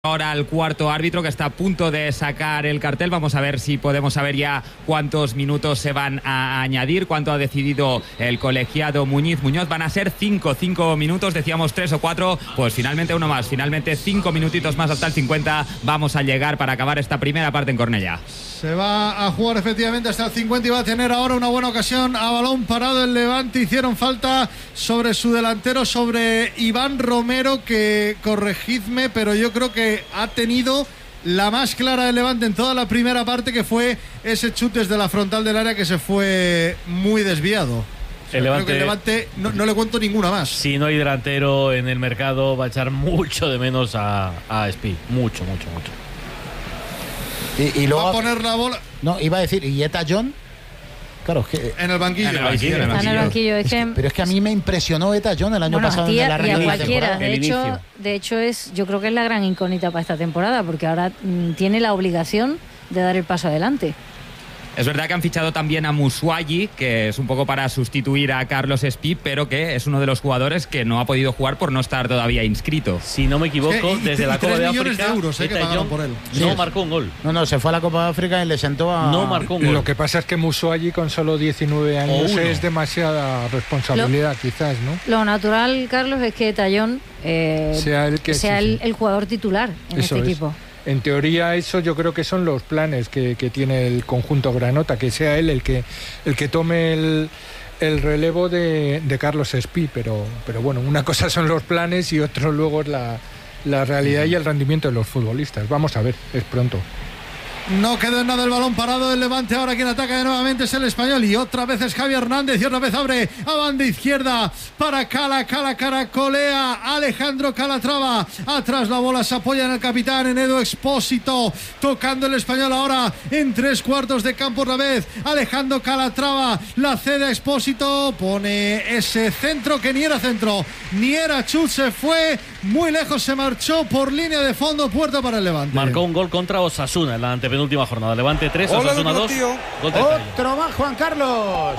Ahora al cuarto árbitro que está a punto de sacar el cartel. Vamos a ver si podemos saber ya cuántos minutos se van a añadir, cuánto ha decidido el colegiado Muñoz. Van a ser 5 minutos, decíamos 3 o 4, pues finalmente uno más, finalmente 5 minutitos más hasta el 50. Vamos a llegar para acabar esta primera parte en Cornellá. Se va a jugar efectivamente hasta el 50 y va a tener ahora una buena ocasión a balón parado el Levante. Hicieron falta sobre su delantero, sobre Iván Romero, que corregidme, pero yo creo que ha tenido la más clara del Levante en toda la primera parte, que fue ese chute desde la frontal del área que se fue muy desviado. El Levante, creo que el Levante no le cuento ninguna más. Si no hay delantero en el mercado, va a echar mucho de menos a Espí. Mucho. Y luego va a poner la bola. No, iba a decir, ¿y Eta John? Claro, es que en el banquillo. Está en el banquillo. Pero es que a mí me impresionó Eta John el año pasado en la y a regular cualquiera. temporada. De hecho yo creo que es la gran incógnita para esta temporada, porque ahora tiene la obligación de dar el paso adelante. Es verdad que han fichado también a Musuayi, que es un poco para sustituir a Carlos Espí, pero que es uno de los jugadores que no ha podido jugar por no estar todavía inscrito. Si no me equivoco, desde la Copa de África, de euros, que pagaron por él. No marcó un gol. No, se fue a la Copa de África y le sentó a... No marcó un gol. Lo que pasa es que Musuayi con solo 19 años es demasiada responsabilidad, quizás, ¿no? Lo natural, Carlos, es que Tallón sea el jugador titular en eso este equipo. En teoría, eso yo creo que son los planes que tiene el conjunto granota, que sea él el que tome el relevo de Carlos Espí, pero bueno, una cosa son los planes y otro luego es la realidad y el rendimiento de los futbolistas. Vamos a ver, es pronto. No quedó en nada el balón parado del Levante. Ahora quien ataca de nuevamente es el Español. Y otra vez es Javi Hernández. Y otra vez abre a banda izquierda para Cala. Caracolea. Alejandro Calatrava. Atrás la bola se apoya en el capitán, en Edu Expósito. Tocando el Español ahora en 3/4 de campo otra vez. Alejandro Calatrava. La cede a Expósito. Pone ese centro que ni era centro, ni era chut. Se fue muy lejos. Se marchó por línea de fondo. Puerta para el Levante. Marcó un gol contra Osasuna en la penúltima jornada. Levante 3, Osasuna 2. Otro más, Juan Carlos.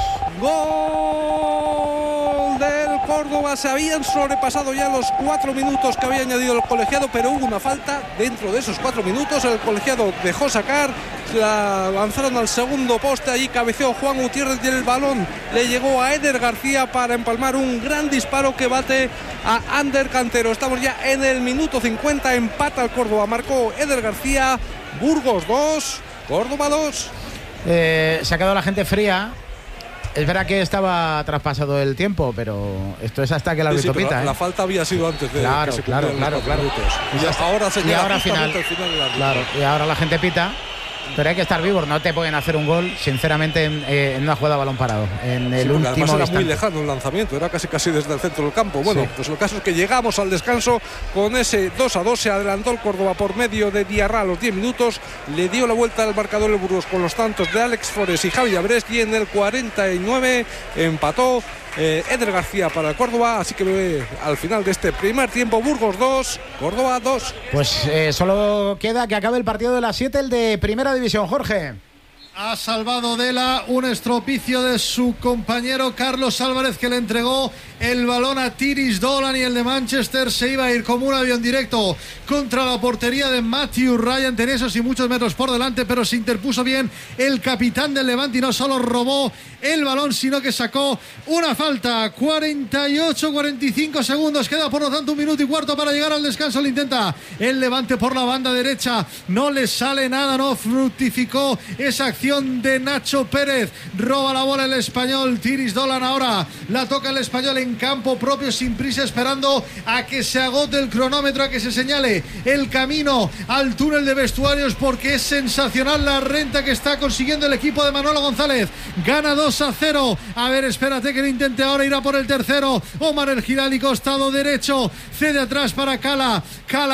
Gol del Córdoba. Se habían sobrepasado ya los 4 minutos que había añadido el colegiado, pero hubo una falta dentro de esos 4 minutos. El colegiado dejó sacar, la lanzaron al segundo poste, allí cabeceó Juan Gutiérrez y el balón le llegó a Eder García para empalmar un gran disparo que bate a Ander Cantero. Estamos ya en el minuto 50, empata el Córdoba, marcó Eder García. Burgos 2, Córdoba 2. Se ha quedado la gente fría. Es verdad que estaba traspasado el tiempo, pero esto es hasta que el árbitro pita. La falta había sido antes de claro. Y ahora se queda ahora final del final del árbitro. Claro, y ahora la gente pita. Pero hay que estar vivos, no te pueden hacer un gol, sinceramente, en una jugada a balón parado. En el último además era instante. muy lejano el lanzamiento, era casi desde el centro del campo. Bueno, pues el caso es que llegamos al descanso con ese 2-2. Se adelantó el Córdoba por medio de Diarra a los 10 minutos. Le dio la vuelta al marcador el Burgos con los tantos de Alex Forés y Javi Abrest. Y en el 49 empató Eder García para el Córdoba. Así que al final de este primer tiempo, Burgos 2, Córdoba 2. Pues solo queda que acabe el partido de las 7, el de Primera División. Jorge. Ha salvado Dela un estropicio de su compañero Carlos Álvarez, que le entregó el balón a Tiris Dolan, y el de Manchester se iba a ir como un avión directo contra la portería de Matthew Ryan. Tenía esos y muchos metros por delante, pero se interpuso bien el capitán del Levante y no solo robó el balón, sino que sacó una falta. 48-45 segundos. Queda por lo tanto 1 minuto y cuarto para llegar al descanso. Lo intenta el Levante por la banda derecha. No le sale nada, no fructificó esa acción de Nacho Pérez. Roba la bola el Español. Tiris Dolan ahora la toca el Español en campo propio, sin prisa, esperando a que se agote el cronómetro, a que se señale el camino al túnel de vestuarios, porque es sensacional la renta que está consiguiendo el equipo de Manolo González. Gana 2-0. A ver, espérate que lo intente ahora, irá por el tercero. Omar El Hilali, costado derecho, cede atrás para Cala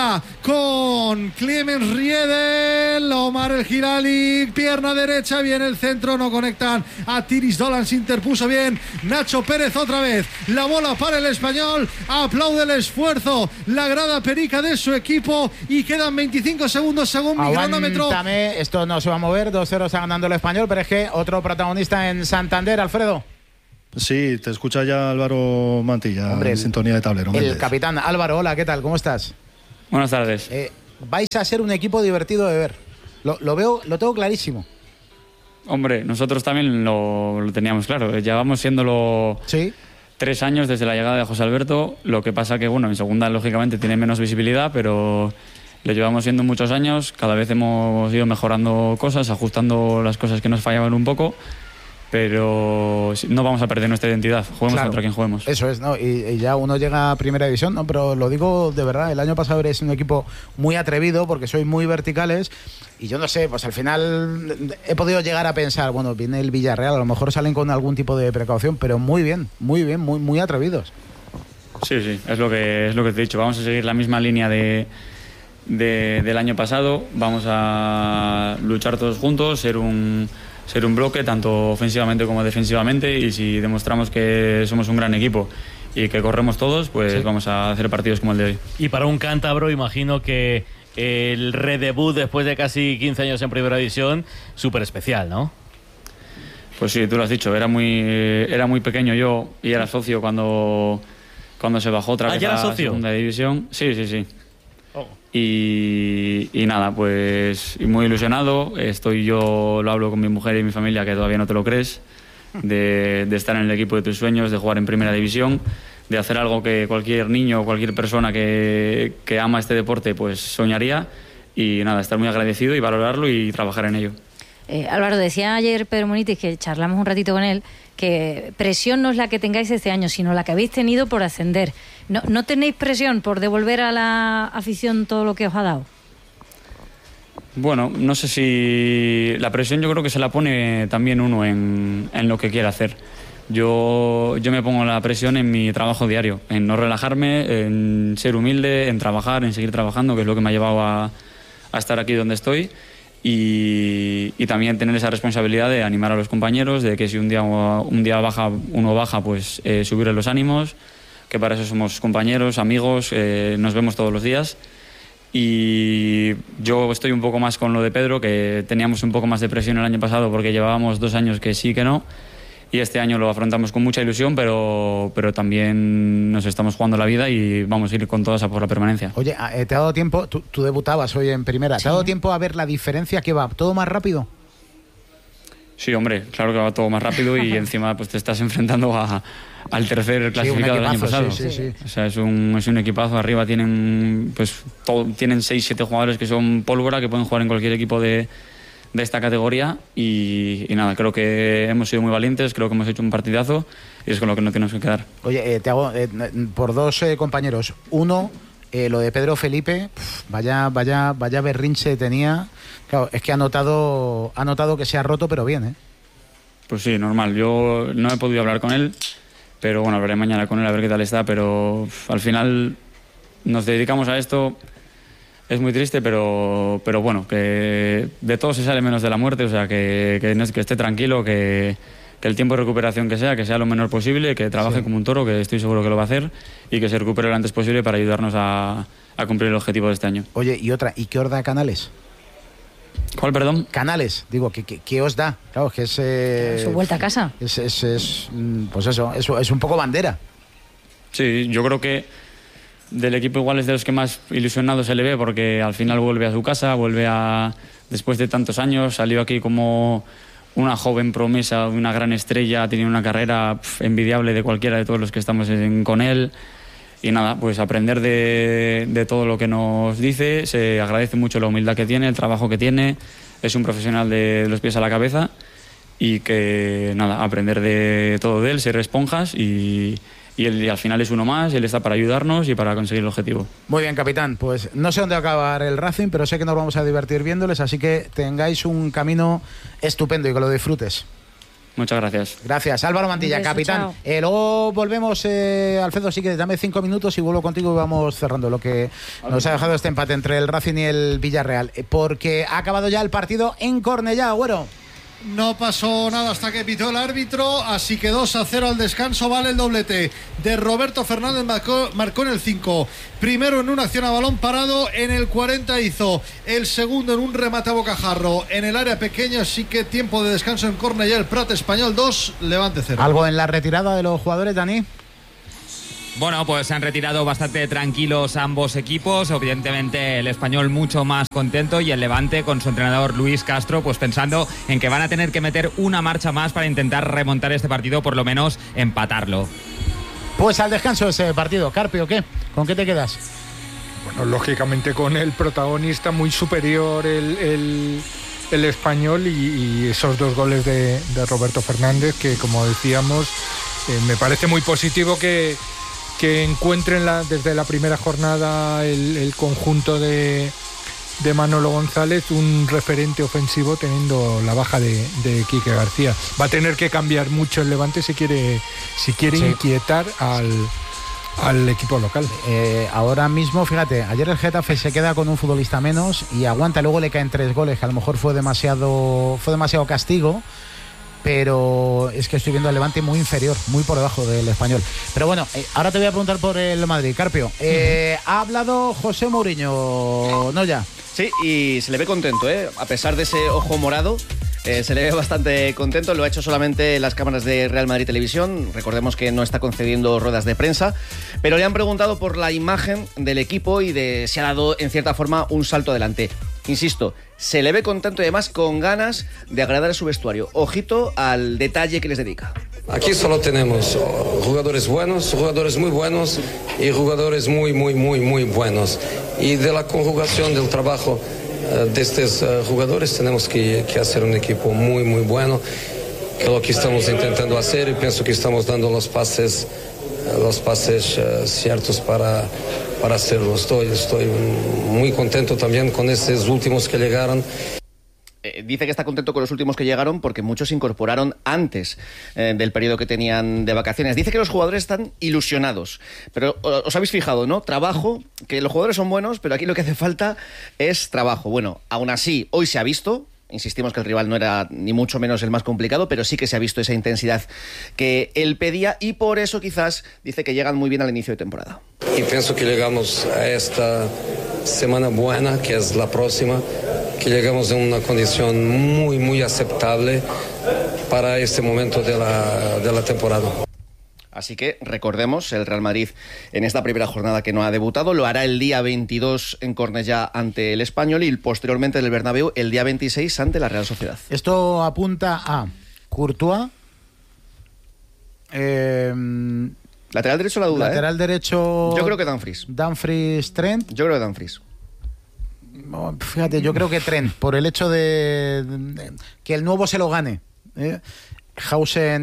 con Clemens Riedel. Omar El Hilali, pierna derecha, viene el centro, no conectan a Tiris Dolan, se interpuso bien Nacho Pérez. Otra vez la bola para el Español, aplaude el esfuerzo la grada perica de su equipo y quedan 25 segundos según mi cronómetro. Esto no se va a mover, 2-0 está ganando el Español, pero es que otro protagonista en Santander, Alfredo. Sí, te escucha ya Álvaro Mantilla, hombre, en sintonía de tablero. El capitán Álvaro, hola, ¿qué tal? ¿Cómo estás? Buenas tardes. vais a ser un equipo divertido de ver. Lo veo, lo tengo clarísimo. Hombre, nosotros también lo teníamos claro. Llevamos siéndolo 3 años desde la llegada de José Alberto. Lo que pasa que, bueno, en segunda lógicamente tiene menos visibilidad, pero lo llevamos siendo muchos años. Cada vez hemos ido mejorando cosas, ajustando las cosas que nos fallaban un poco. Pero no vamos a perder nuestra identidad, juguemos contra quien juguemos. Eso es, ¿no? Y ya uno llega a primera división, ¿no? Pero lo digo de verdad, el año pasado eres un equipo muy atrevido porque sois muy verticales y yo no sé, pues al final he podido llegar a pensar, bueno, viene el Villarreal, a lo mejor salen con algún tipo de precaución, pero muy atrevidos. Sí, es lo que te he dicho, vamos a seguir la misma línea del año pasado, vamos a luchar todos juntos, ser un bloque tanto ofensivamente como defensivamente, y si demostramos que somos un gran equipo y que corremos todos, pues vamos a hacer partidos como el de hoy. Y para un cántabro imagino que el redebut después de casi 15 años en primera división, súper especial, ¿no? Pues sí, tú lo has dicho, era muy pequeño yo y era socio cuando se bajó otra vez a segunda división. Sí. Y nada, pues muy ilusionado. Yo lo hablo con mi mujer y mi familia, que todavía no te lo crees, de estar en el equipo de tus sueños, de jugar en primera división, de hacer algo que cualquier niño o cualquier persona que ama este deporte pues soñaría, y nada, estar muy agradecido y valorarlo y trabajar en ello. Álvaro, decía ayer Pedro Munitis, que charlamos un ratito con él, que presión no es la que tengáis este año, sino la que habéis tenido por ascender. ¿No tenéis presión por devolver a la afición todo lo que os ha dado? Bueno, no sé si... La presión yo creo que se la pone también uno en lo que quiere hacer. Yo me pongo la presión en mi trabajo diario, en no relajarme, en ser humilde, en trabajar, en seguir trabajando, que es lo que me ha llevado a estar aquí donde estoy. Y también tener esa responsabilidad de animar a los compañeros, de que si un día uno baja, pues subirle los ánimos, que para eso somos compañeros, amigos, nos vemos todos los días. Y yo estoy un poco más con lo de Pedro, que teníamos un poco más de presión el año pasado porque llevábamos 2 años que sí, que no, y este año lo afrontamos con mucha ilusión, pero también nos estamos jugando la vida y vamos a ir con todas a por la permanencia. Oye, ¿te ha dado tiempo? Tú debutabas hoy en primera. ¿Te ha dado tiempo a ver la diferencia que va? ¿Todo más rápido? Sí, hombre, claro que va todo más rápido y encima pues te estás enfrentando al tercer clasificado del año pasado. Sí. O sea, es un equipazo. Arriba tienen 6-7 jugadores que son pólvora, que pueden jugar en cualquier equipo de esta categoría y nada, creo que hemos sido muy valientes, creo que hemos hecho un partidazo y es con lo que no tenemos que quedar. Oye, te hago por 2 compañeros. Uno, lo de Pedro Felipe, vaya berrinche tenía. Claro, es que ha notado que se ha roto, pero bien, ¿eh? Pues sí, normal. Yo no he podido hablar con él, pero bueno, hablaré mañana con él a ver qué tal está, pero al final nos dedicamos a esto. Es muy triste, pero bueno, que de todo se sale menos de la muerte, o sea, que esté tranquilo, que el tiempo de recuperación que sea lo menor posible, que trabaje como un toro, que estoy seguro que lo va a hacer, y que se recupere lo antes posible para ayudarnos a cumplir el objetivo de este año. Oye, ¿y qué os da Canales? ¿Cuál, perdón? Canales, digo, ¿qué os da? Claro, que es... su vuelta a casa. Pues eso, es un poco bandera. Sí, yo creo que del equipo igual es de los que más ilusionado se le ve, porque al final vuelve a su casa, después de tantos años, salió aquí como una joven promesa, una gran estrella, ha tenido una carrera envidiable de cualquiera de todos los que estamos con él. Y nada, pues aprender de todo lo que nos dice, se agradece mucho la humildad que tiene, el trabajo que tiene, es un profesional de los pies a la cabeza, y que nada, aprender de todo de él, ser esponjas y él al final es uno más, y él está para ayudarnos y para conseguir el objetivo. Muy bien, capitán, pues no sé dónde va a acabar el Racing, pero sé que nos vamos a divertir viéndoles, así que tengáis un camino estupendo y que lo disfrutes. Muchas gracias. Gracias, Álvaro Mantilla, capitán. Luego volvemos, Alfredo, sí que dame 5 minutos y vuelvo contigo y vamos cerrando lo que nos ha dejado este empate entre el Racing y el Villarreal, porque ha acabado ya el partido en Cornellá, Agüero. No pasó nada hasta que pitó el árbitro, así que 2-0 al descanso. Vale el doblete de Roberto Fernández, marcó en el 5. Primero en una acción a balón parado, en el 40 hizo el segundo en un remate a bocajarro en el área pequeña, así que tiempo de descanso en Cornellá. El Prat Español 2, Levante 0. ¿Algo en la retirada de los jugadores, Dani? Bueno, pues se han retirado bastante tranquilos ambos equipos. Evidentemente el Español mucho más contento y el Levante con su entrenador Luis Castro pues pensando en que van a tener que meter una marcha más para intentar remontar este partido, por lo menos empatarlo. Pues al descanso de ese partido. Carpio, ¿qué? ¿Con qué te quedas? Bueno, lógicamente con el protagonista muy superior el Español y esos 2 goles de Roberto Fernández que, como decíamos, me parece muy positivo que encuentren desde la primera jornada el conjunto de Manolo González un referente ofensivo teniendo la baja de Quique García. Va a tener que cambiar mucho el Levante si quiere inquietar al equipo local. Ahora mismo, fíjate, ayer el Getafe se queda con un futbolista menos y aguanta, luego le caen 3 goles, que a lo mejor fue demasiado castigo. Pero es que estoy viendo al Levante muy inferior, muy por debajo del Español. Pero bueno, ahora te voy a preguntar por el Madrid. Carpio, ha hablado José Mourinho, ¿no ya? Sí, y se le ve contento, ¿eh? A pesar de ese ojo morado, se le ve bastante contento. Lo ha hecho solamente en las cámaras de Real Madrid Televisión. Recordemos que no está concediendo ruedas de prensa. Pero le han preguntado por la imagen del equipo y de si ha dado, en cierta forma, un salto adelante. Insisto, se le ve contento y además con ganas de agradar a su vestuario. Ojito al detalle que les dedica. Aquí solo tenemos jugadores buenos, jugadores muy buenos y jugadores muy buenos. Y de la conjugación del trabajo de estos jugadores tenemos que hacer un equipo muy bueno, que es lo que estamos intentando hacer y pienso que estamos dando los pases ciertos para hacerlo. Estoy muy contento también con estos últimos que llegaron. Dice que está contento con los últimos que llegaron porque muchos se incorporaron antes del periodo que tenían de vacaciones. Dice que los jugadores están ilusionados, pero os habéis fijado, ¿no? Trabajo, que los jugadores son buenos, pero aquí lo que hace falta es trabajo. Bueno, aún así, hoy se ha visto. Insistimos que el rival no era ni mucho menos el más complicado, pero sí que se ha visto esa intensidad que él pedía y por eso quizás dice que llegan muy bien al inicio de temporada. Y pienso que llegamos a esta semana buena, que es la próxima, que llegamos en una condición muy aceptable para este momento de la temporada. Así que recordemos, el Real Madrid en esta primera jornada que no ha debutado lo hará el día 22 en Cornellá ante el Español y posteriormente en el Bernabéu el día 26 ante la Real Sociedad. Esto apunta a Courtois, lateral derecho, la duda. Lateral derecho. Yo creo que Dumfries. Trent. Yo creo que Dumfries. Fíjate, yo creo que Trent, por el hecho de que el nuevo se lo gane. Hausen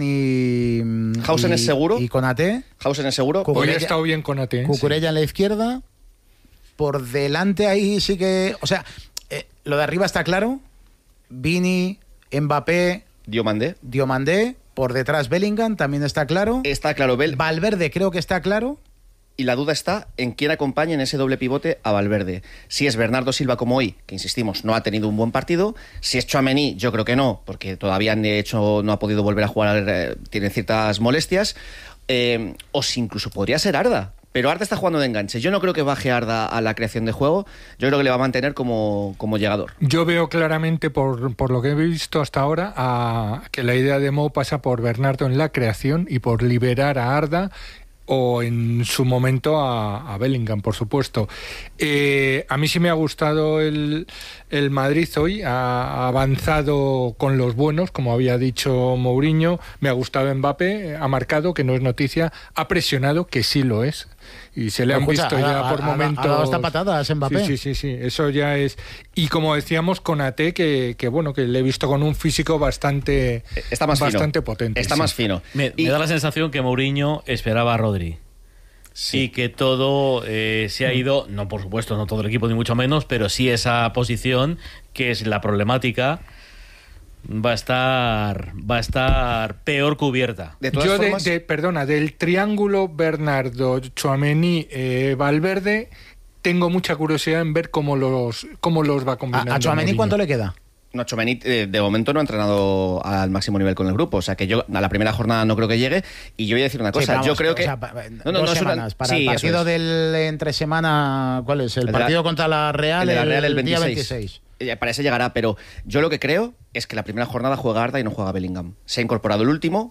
es seguro. Y Konaté. Hausen es seguro. Hoy ha estado bien Konaté. Cucurella en la izquierda. Por delante ahí sí que... O sea, lo de arriba está claro. Vini, Mbappé... Diomandé. Por detrás Bellingham también está claro. Está claro. Valverde creo que está claro. Y la duda está en quién acompaña en ese doble pivote a Valverde. Si es Bernardo Silva como hoy, que insistimos, no ha tenido un buen partido. Si es Tchouaméni, yo creo que no, porque todavía de hecho no ha podido volver a jugar, tiene ciertas molestias. O si incluso podría ser Arda. Pero Arda está jugando de enganche. Yo no creo que baje Arda a la creación de juego. Yo creo que le va a mantener como llegador. Yo veo claramente, por lo que he visto hasta ahora, que la idea de Mou pasa por Bernardo en la creación y por liberar a Arda o en su momento a Bellingham, por supuesto. A mí sí me ha gustado el Madrid hoy, ha avanzado con los buenos, como había dicho Mourinho. Me ha gustado Mbappé, ha marcado, que no es noticia, ha presionado, que sí lo es. Y se le han visto ya por momentos. Ha dado hasta patadas Mbappé. Sí, eso ya es. Y como decíamos, Konaté, que bueno, que le he visto con un físico bastante potente. Está más fino. Me da la sensación que Mourinho esperaba a Rodri. Sí. Y que todo se ha ido, no por supuesto, no todo el equipo ni mucho menos, pero sí esa posición que es la problemática. Va a estar peor cubierta. Yo del triángulo Bernardo, Tchouaméni, Valverde, tengo mucha curiosidad en ver cómo los va combinando. ¿A Tchouaméni cuánto le queda? No, Tchouaméni de momento no ha entrenado al máximo nivel con el grupo, o sea que yo a la primera jornada no creo que llegue. Y yo voy a decir una cosa, vamos, yo creo que... dos semanas, para el partido del entre semana, ¿cuál es? El partido contra la Real, el día 26. Para ese llegará, pero yo lo que creo es que la primera jornada juega Arda y no juega Bellingham. Se ha incorporado el último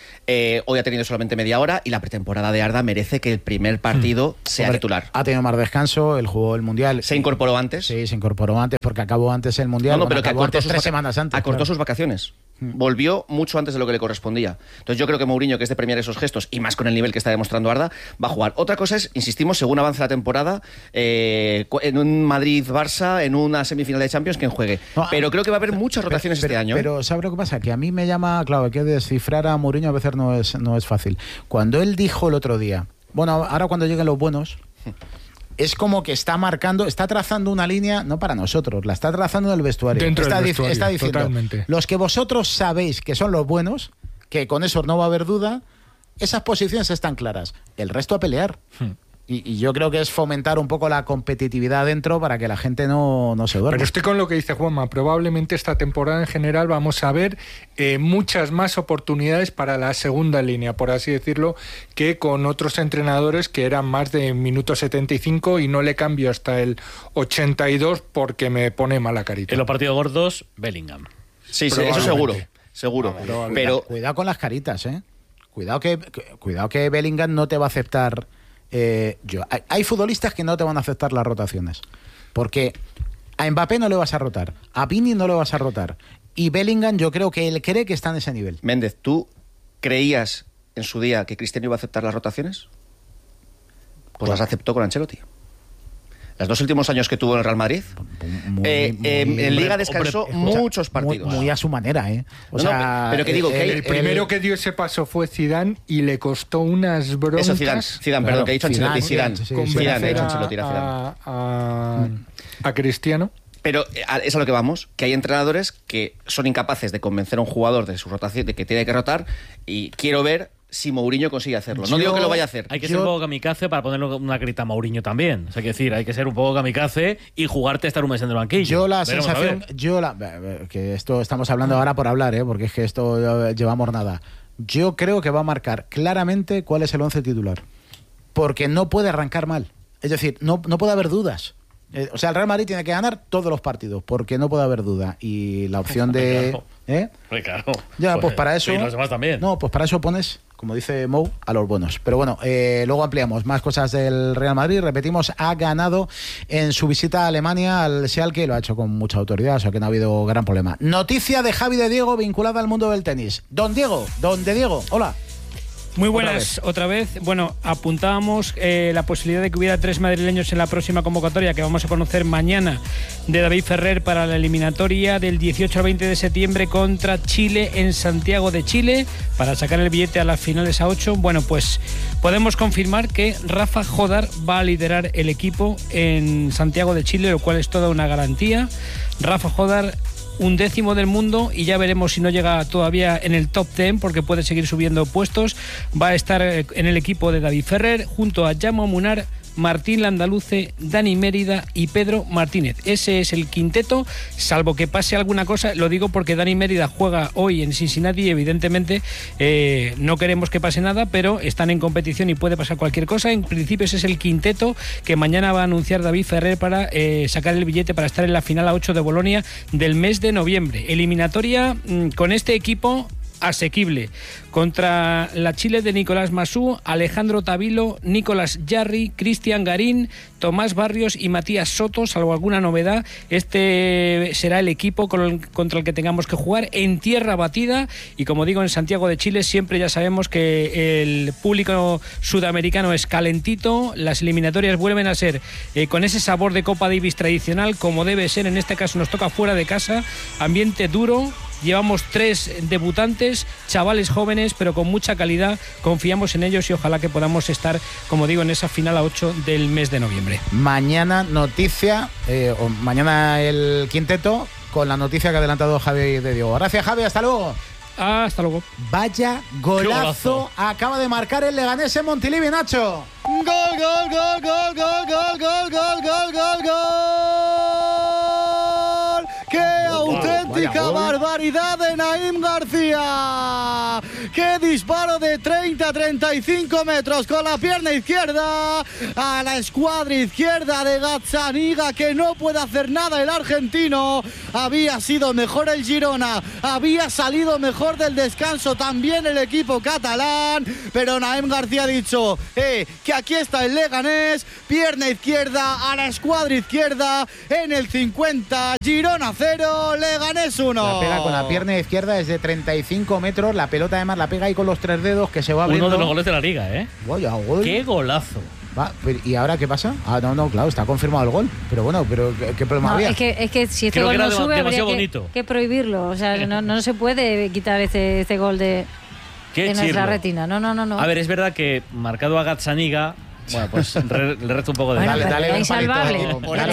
Hoy ha tenido solamente media hora y la pretemporada de Arda merece que el primer partido sea titular. Ha tenido más descanso, él jugó el Mundial. ¿Se incorporó antes? Sí, se incorporó antes porque acabó antes el Mundial. Pero que acabó antes 3 semanas antes. Acortó sus vacaciones. Volvió mucho antes de lo que le correspondía. Entonces yo creo que Mourinho, que es de premiar esos gestos y más con el nivel que está demostrando Arda, va a jugar. Otra cosa es, insistimos, según avance la temporada, en un Madrid-Barça, en una semifinal de Champions, quien juegue. Pero creo que va a haber muchas rotaciones este año. Pero ¿sabes lo que pasa? Que a mí me llama, claro, hay que descifrar a Mourinho a veces no es fácil. Cuando él dijo el otro día, bueno, ahora cuando lleguen los buenos... Es como que está trazando una línea, no para nosotros, la está trazando en el vestuario. Está diciendo, totalmente. Los que vosotros sabéis que son los buenos, que con eso no va a haber duda, esas posiciones están claras. El resto a pelear. Y yo creo que es fomentar un poco la competitividad dentro para que la gente no se duerma. Pero estoy con lo que dice Juanma. Probablemente esta temporada en general vamos a ver muchas más oportunidades para la segunda línea, por así decirlo, que con otros entrenadores que eran más de minuto 75 y no le cambio hasta el 82 porque me pone mala carita. En los partidos gordos, Bellingham. Sí, eso seguro. Pero cuidado con las caritas, ¿eh? Cuidado que Bellingham no te va a aceptar. Hay futbolistas que no te van a aceptar las rotaciones porque a Mbappé no le vas a rotar, a Vini no le vas a rotar y Bellingham yo creo que él cree que está en ese nivel. Méndez, ¿tú creías en su día que Cristiano iba a aceptar las rotaciones? Pues las aceptó con Ancelotti. Los 2 últimos años que tuvo en el Real Madrid, en Liga descansó muchos partidos. Muy a su manera, ¿eh? Pero que digo que el primero que dio ese paso fue Zidane y le costó unas broncas. Eso, Zidane, perdón, que he dicho Ancelotti. Zidane, a Cristiano. Pero es a lo que vamos, que hay entrenadores que son incapaces de convencer a un jugador de su rotación, de que tiene que rotar, y quiero ver si Mourinho consigue hacerlo. No digo que lo vaya a hacer. Hay que ser un poco kamikaze para ponerle una grita a Mourinho también. O sea, que decir, hay que ser un poco kamikaze y jugarte a estar un mes en el banquillo. Yo la sensación, que esto estamos hablando ahora por hablar, porque es que esto llevamos nada. Yo creo que va a marcar claramente cuál es el 11 titular. Porque no puede arrancar mal. Es decir, no puede haber dudas. O sea, el Real Madrid tiene que ganar todos los partidos porque no puede haber duda. Y la opción de... Claro. Ya, pues para eso... Y los demás también. No, pues para eso pones, como dice Mou, a los buenos. Pero bueno, luego ampliamos más cosas del Real Madrid. Repetimos, ha ganado en su visita a Alemania al Schalke y lo ha hecho con mucha autoridad, o sea que no ha habido gran problema. Noticia de Javi de Diego vinculada al mundo del tenis. Don Diego, hola. Muy buenas, otra vez. Bueno, apuntábamos la posibilidad de que hubiera 3 madrileños en la próxima convocatoria que vamos a conocer mañana de David Ferrer para la eliminatoria del 18 al 20 de septiembre contra Chile en Santiago de Chile para sacar el billete a las finales a 8. Bueno, pues podemos confirmar que Rafa Jodar va a liderar el equipo en Santiago de Chile, lo cual es toda una garantía. Rafa Jodar, 11º del mundo, y ya veremos si no llega todavía en el top 10 porque puede seguir subiendo puestos. Va a estar en el equipo de David Ferrer junto a Jaume Munar, Martín Landaluce, Dani Mérida y Pedro Martínez. Ese es el quinteto, salvo que pase alguna cosa. Lo digo porque Dani Mérida juega hoy en Cincinnati y evidentemente no queremos que pase nada, pero están en competición y puede pasar cualquier cosa. En principio ese es el quinteto que mañana va a anunciar David Ferrer para sacar el billete para estar en la final a 8 de Bolonia del mes de noviembre. Eliminatoria con este equipo asequible contra la Chile de Nicolás Masú, Alejandro Tavilo, Nicolás Jarry, Cristian Garín, Tomás Barrios y Matías Soto, salvo alguna novedad. Este será el equipo contra el que tengamos que jugar en tierra batida, y como digo, en Santiago de Chile siempre ya sabemos que el público sudamericano es calentito. Las eliminatorias vuelven a ser con ese sabor de Copa Davis tradicional, como debe ser. En este caso nos toca fuera de casa, ambiente duro. Llevamos 3 debutantes, chavales jóvenes, pero con mucha calidad. Confiamos en ellos y ojalá que podamos estar, como digo, en esa final a 8 del mes de noviembre. Mañana noticia, mañana el quinteto con la noticia que ha adelantado Javi de Diego. Gracias, Javi, hasta luego. Hasta luego. Vaya golazo acaba de marcar el Leganés en Montilivi, Nacho. Gol, gol, gol, gol, gol, gol, gol, gol, gol, gol, gol. ¡Qué auténtica barbaridad de Naim García! ¡Qué disparo de 30-35 metros con la pierna izquierda a la escuadra izquierda de Gazzaniga, que no puede hacer nada el argentino! Había sido mejor el Girona, había salido mejor del descanso también el equipo catalán, pero Naem García ha dicho que aquí está el Leganés, pierna izquierda a la escuadra izquierda en el 50, Girona 0, Leganés 1. La pega con la pierna izquierda desde 35 metros, la pelota además la pega ahí con los 3 dedos, que se va abriendo. Uno de los goles de la liga, ¿eh? Vaya gol. ¡Qué golazo! ¿Y ahora qué pasa? No, claro, está confirmado el gol. Pero bueno, ¿qué problema había? Es que si este gol no sube, habría que prohibirlo. O sea, no se puede quitar este gol de nuestra retina. No. A ver, es verdad que marcado a Gazzaniga, bueno, pues le resto un poco de... Dale, insalvable.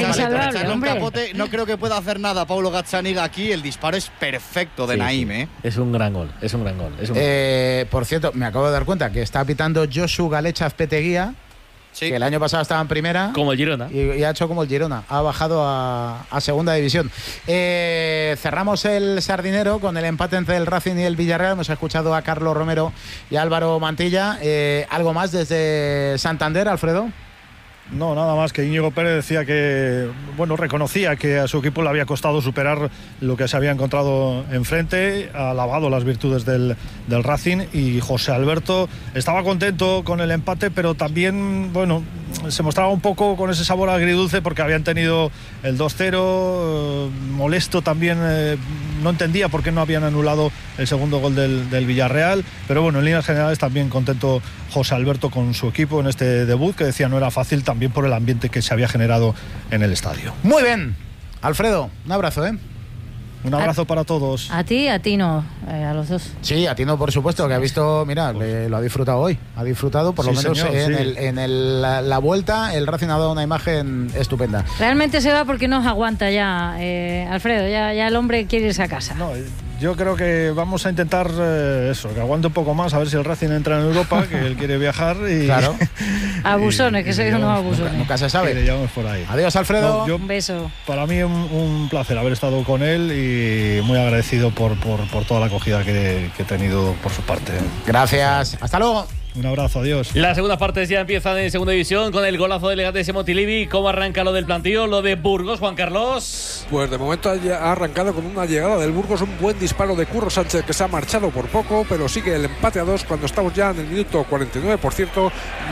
No creo que pueda hacer nada Paulo Gazzaniga aquí. El disparo es perfecto de Naim, ¿eh? Es un gran gol, es un gran gol. Por cierto, me acabo de dar cuenta que está pitando Josu Galechaz Peteguía, que el año pasado estaba en primera. Como el Girona. Y ha hecho como el Girona. Ha bajado a segunda división. Cerramos el Sardinero con el empate entre el Racing y el Villarreal. Hemos escuchado a Carlos Romero y a Álvaro Mantilla. ¿Algo más desde Santander, Alfredo? No, nada más que Íñigo Pérez decía que, bueno, reconocía que a su equipo le había costado superar lo que se había encontrado enfrente, ha alabado las virtudes del Racing, y José Alberto estaba contento con el empate, pero también, bueno, se mostraba un poco con ese sabor agridulce porque habían tenido el 2-0, molesto también, no entendía por qué no habían anulado el segundo gol del Villarreal, pero bueno, en líneas generales también contento José Alberto con su equipo en este debut, que decía no era fácil, también por el ambiente que se había generado en el estadio. Muy bien, Alfredo, un abrazo, ¿eh? Un abrazo para todos. A ti no, a los dos. Sí, a ti no, por supuesto, que ha visto, mira, lo ha disfrutado hoy. Ha disfrutado, por lo menos señor, en la vuelta, el Racing ha dado una imagen estupenda. Realmente se va porque no se aguanta ya, Alfredo, ya el hombre quiere irse a casa. No, yo creo que vamos a intentar eso, que aguante un poco más, a ver si el Racing entra en Europa, que él quiere viajar y... Claro. Abusones, que sois unos abusones. Nunca se sabe. Por ahí. Adiós, Alfredo. Un beso. Para mí un placer haber estado con él y muy agradecido por toda la acogida que he tenido por su parte. Gracias. Hasta luego. Un abrazo, adiós. Las segundas partes ya empiezan en segunda división con el golazo de Leganés de Montilivi. ¿Cómo arranca lo del plantío, lo de Burgos, Juan Carlos? Pues de momento ha arrancado con una llegada del Burgos, un buen disparo de Curro Sánchez, que se ha marchado por poco, pero sigue el empate a 2 cuando estamos ya en el minuto 49. Por cierto,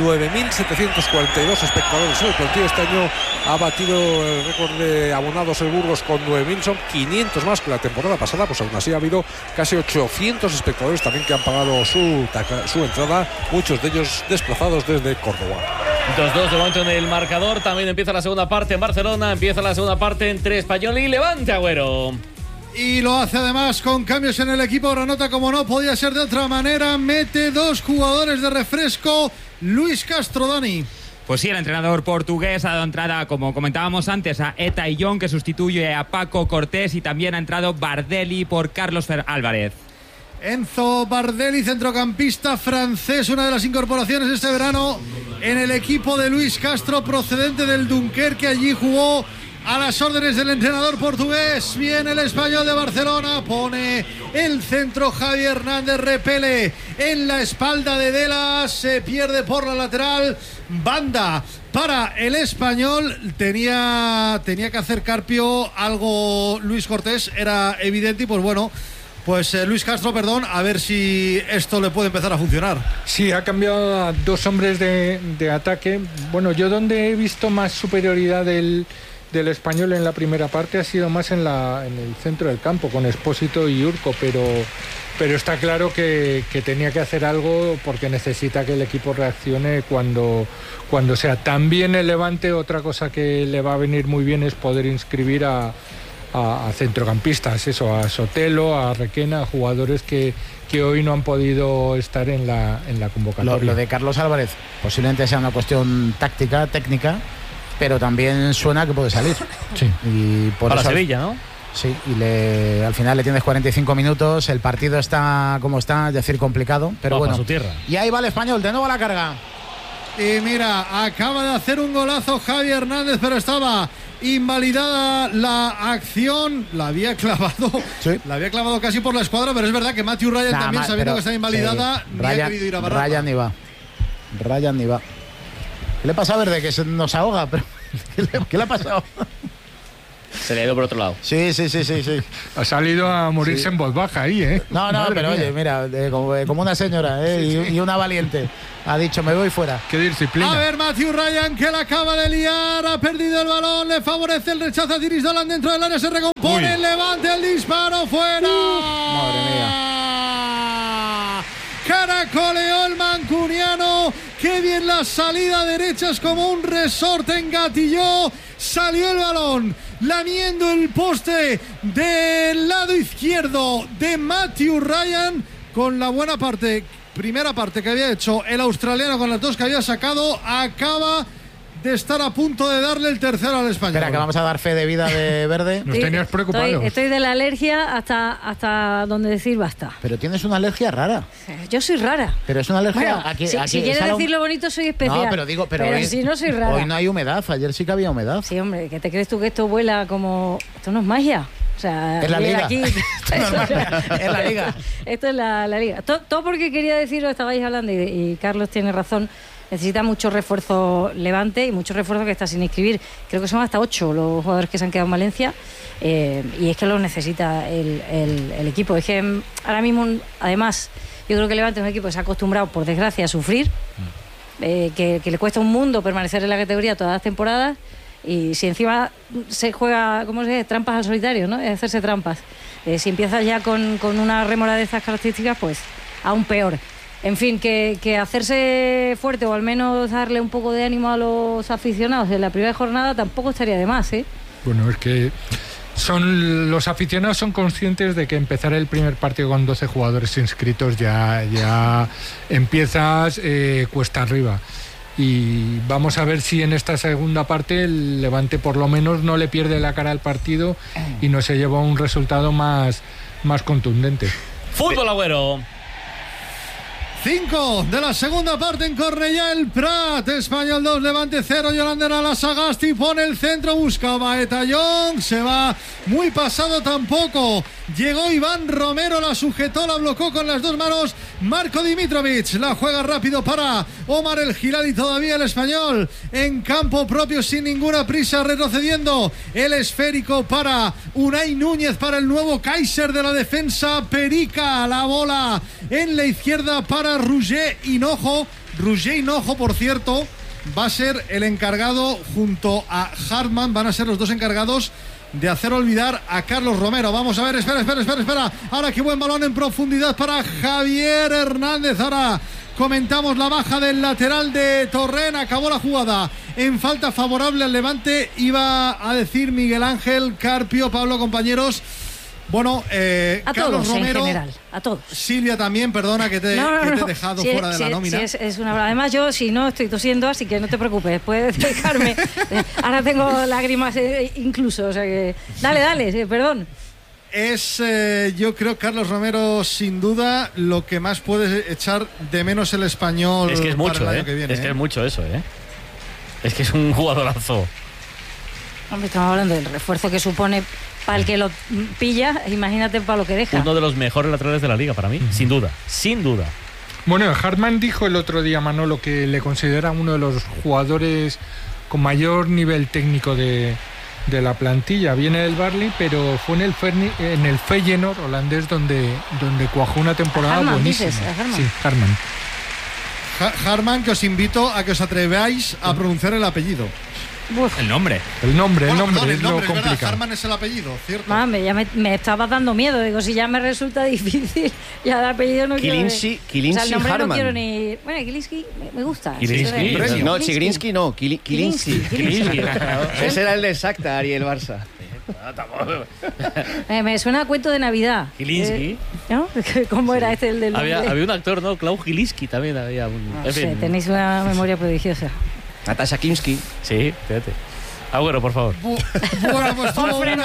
9.742 espectadores en el plantío. Este año ha batido el récord de abonados el Burgos con 9.000, son 500 más que la temporada pasada. Pues aún así ha habido casi 800 espectadores también que han pagado su entrada, muchos de ellos desplazados desde Córdoba. 2-2 de momento en el marcador. También empieza la segunda parte en Barcelona, empieza la segunda parte entre Español y Levante, Agüero. Y lo hace además con cambios en el equipo granota, como no podía ser de otra manera. Mete 2 jugadores de refresco, Luis Castro, Dani. Pues sí, el entrenador portugués ha dado entrada, como comentábamos antes, a Eta Young, que sustituye a Paco Cortés, y también ha entrado Bardelli por Carlos Álvarez. Enzo Bardelli, centrocampista francés, una de las incorporaciones este verano en el equipo de Luis Castro, procedente del Dunkerque, allí jugó a las órdenes del entrenador portugués. Viene el Español de Barcelona, pone el centro, Javi Hernández repele en la espalda de Delas, se pierde por la lateral, banda para el Español. Tenía que hacer Carpio algo Luis Cortés, era evidente, y pues bueno, pues Luis Castro, a ver si esto le puede empezar a funcionar. Sí, ha cambiado a 2 hombres de ataque. Bueno, yo donde he visto más superioridad del Español en la primera parte ha sido más en el centro del campo, con Expósito y Urco, pero está claro que tenía que hacer algo porque necesita que el equipo reaccione cuando sea. También el Levante, otra cosa que le va a venir muy bien es poder inscribir a centrocampistas, a Sotelo, a Requena, jugadores que hoy no han podido estar en la convocatoria. Lo de Carlos Álvarez posiblemente sea una cuestión técnica, pero también suena que puede salir. Sí. Y por para eso, Sevilla, ¿no? Sí, y al final le tienes 45 minutos, el partido está como está, es decir, complicado, pero bueno. Su tierra. Y ahí va el Español, de nuevo a la carga. Y mira, acaba de hacer un golazo Javi Hernández, pero estaba invalidada la acción. La había clavado casi por la escuadra, pero es verdad que Matthew Ryan también, sabiendo que está invalidada, ni ha querido ir a barrarla. Ryan ni va. ¿Qué le pasa a Verde? Que se nos ahoga, pero ¿qué le ha pasado? Se le ha ido por otro lado. Sí. Ha salido a morirse en voz baja ahí, ¿eh? No, pero mía. Oye, mira, como una señora, y una valiente. Ha dicho, me voy fuera. Qué disciplina. A ver, Matthew Ryan, que la acaba de liar, ha perdido el balón, le favorece el rechazo a Tyris Dolan dentro del área, se recompone, el levante, el disparo, fuera. Madre mía. Caracoleó el mancuniano. Qué bien la salida derecha, es como un resorte, engatilló. Salió el balón, lamiendo el poste del lado izquierdo de Matthew Ryan, con la buena primera parte que había hecho el australiano con las dos que había sacado. Acaba de estar a punto de darle el tercero al español. Espera, que vamos a dar fe de vida de Verde. Nos tenías preocupados. Estoy de la alergia hasta donde decir basta. Pero tienes una alergia rara. Yo soy rara. Pero es una alergia. Bueno, si quieres decirlo bonito, soy especial. No, pero hoy, si no, soy rara. Hoy no hay humedad. Ayer sí que había humedad. Sí, hombre, ¿qué te crees tú que esto vuela como...? Esto no es magia. O sea, es la liga. Aquí, es la liga. Esto es la liga. Todo porque quería deciros, estabais hablando, y Carlos tiene razón. Necesita mucho refuerzo Levante y mucho refuerzo que está sin inscribir. Creo que son hasta 8 los jugadores que se han quedado en Valencia, y es que los necesita el equipo. Es que ahora mismo, además, yo creo que Levante es un equipo que se ha acostumbrado, por desgracia, a sufrir, que le cuesta un mundo permanecer en la categoría todas las temporadas, y si encima se juega, ¿cómo se dice? Trampas al solitario, ¿no? Es hacerse trampas. Si empiezas ya con una rémora de estas características, pues aún peor. En fin, que hacerse fuerte o al menos darle un poco de ánimo a los aficionados en la primera jornada tampoco estaría de más, ¿eh? Bueno, es que los aficionados son conscientes de que empezar el primer partido con 12 jugadores inscritos ya empiezas cuesta arriba. Y vamos a ver si en esta segunda parte el Levante por lo menos no le pierde la cara al partido y no se lleva un resultado más contundente. ¡Fútbol, Agüero! 5 de la segunda parte en Cornellà el Prat. Español 2, Levante 0. Yolandera la Sagasti pone el centro, busca Baeta Young, se va muy pasado, tampoco llegó Iván Romero, la sujetó, la blocó con las dos manos Marco Dimitrovic, la juega rápido para Omar El Hilali, todavía el español en campo propio sin ninguna prisa, retrocediendo el esférico para Unai Núñez, para el nuevo Kaiser de la defensa Perica, la bola en la izquierda para Roger Hinojo. Roger Hinojo, por cierto, va a ser el encargado junto a Hartmann, van a ser los dos encargados de hacer olvidar a Carlos Romero. Vamos a ver, espera. Ahora qué buen balón en profundidad para Javier Hernández. Ahora comentamos la baja del lateral de Torrent. Acabó la jugada en falta favorable al Levante. Iba a decir Miguel Ángel Carpio, Pablo, compañeros. Bueno, a Carlos todos Romero, en general, a todos. Silvia también, perdona que te he dejado fuera de la nómina. Es una... Además yo, si no, estoy tosiendo, así que no te preocupes, puedes dejarme. Ahora tengo lágrimas incluso, o sea que... Dale, perdón. Yo creo, Carlos Romero, sin duda, lo que más puede echar de menos el español. Es que es mucho, para el año que viene, es que es mucho eso, Es que es un jugadorazo. Hombre, estamos hablando del refuerzo que supone para el que lo pilla, imagínate para lo que deja. Uno de los mejores laterales de la liga para mí, sin duda. Bueno, Hartmann dijo el otro día, Manolo, que le considera uno de los jugadores con mayor nivel técnico de la plantilla. Viene del Barley, pero fue en el Feyenoord holandés donde cuajó una temporada Hartmann, buenísima. dices, Hartmann. Sí, Hartmann. Hartmann, que os invito a que os atreváis a pronunciar el apellido. Uf. El nombre es lo complicado. complicado. Hartmann es el apellido, ¿cierto? Ya me estaba dando miedo. Digo, si ya me resulta difícil, ya el apellido no quiero. Kilinski Hartmann. No quiero ni. Bueno, Kilinski me gusta. Kilinski. No, Chigrinsky no. Kilinski. Ese era el de Shakhtar y el Barça. Me suena a cuento de Navidad. Kilinski. ¿No? ¿Cómo era este el del nombre? Había un actor, ¿no? Klaus Kilinski también había un. No sé, tenéis una memoria prodigiosa. Natasha Kinski. Sí, fíjate. Agüero, por favor. Bueno, pues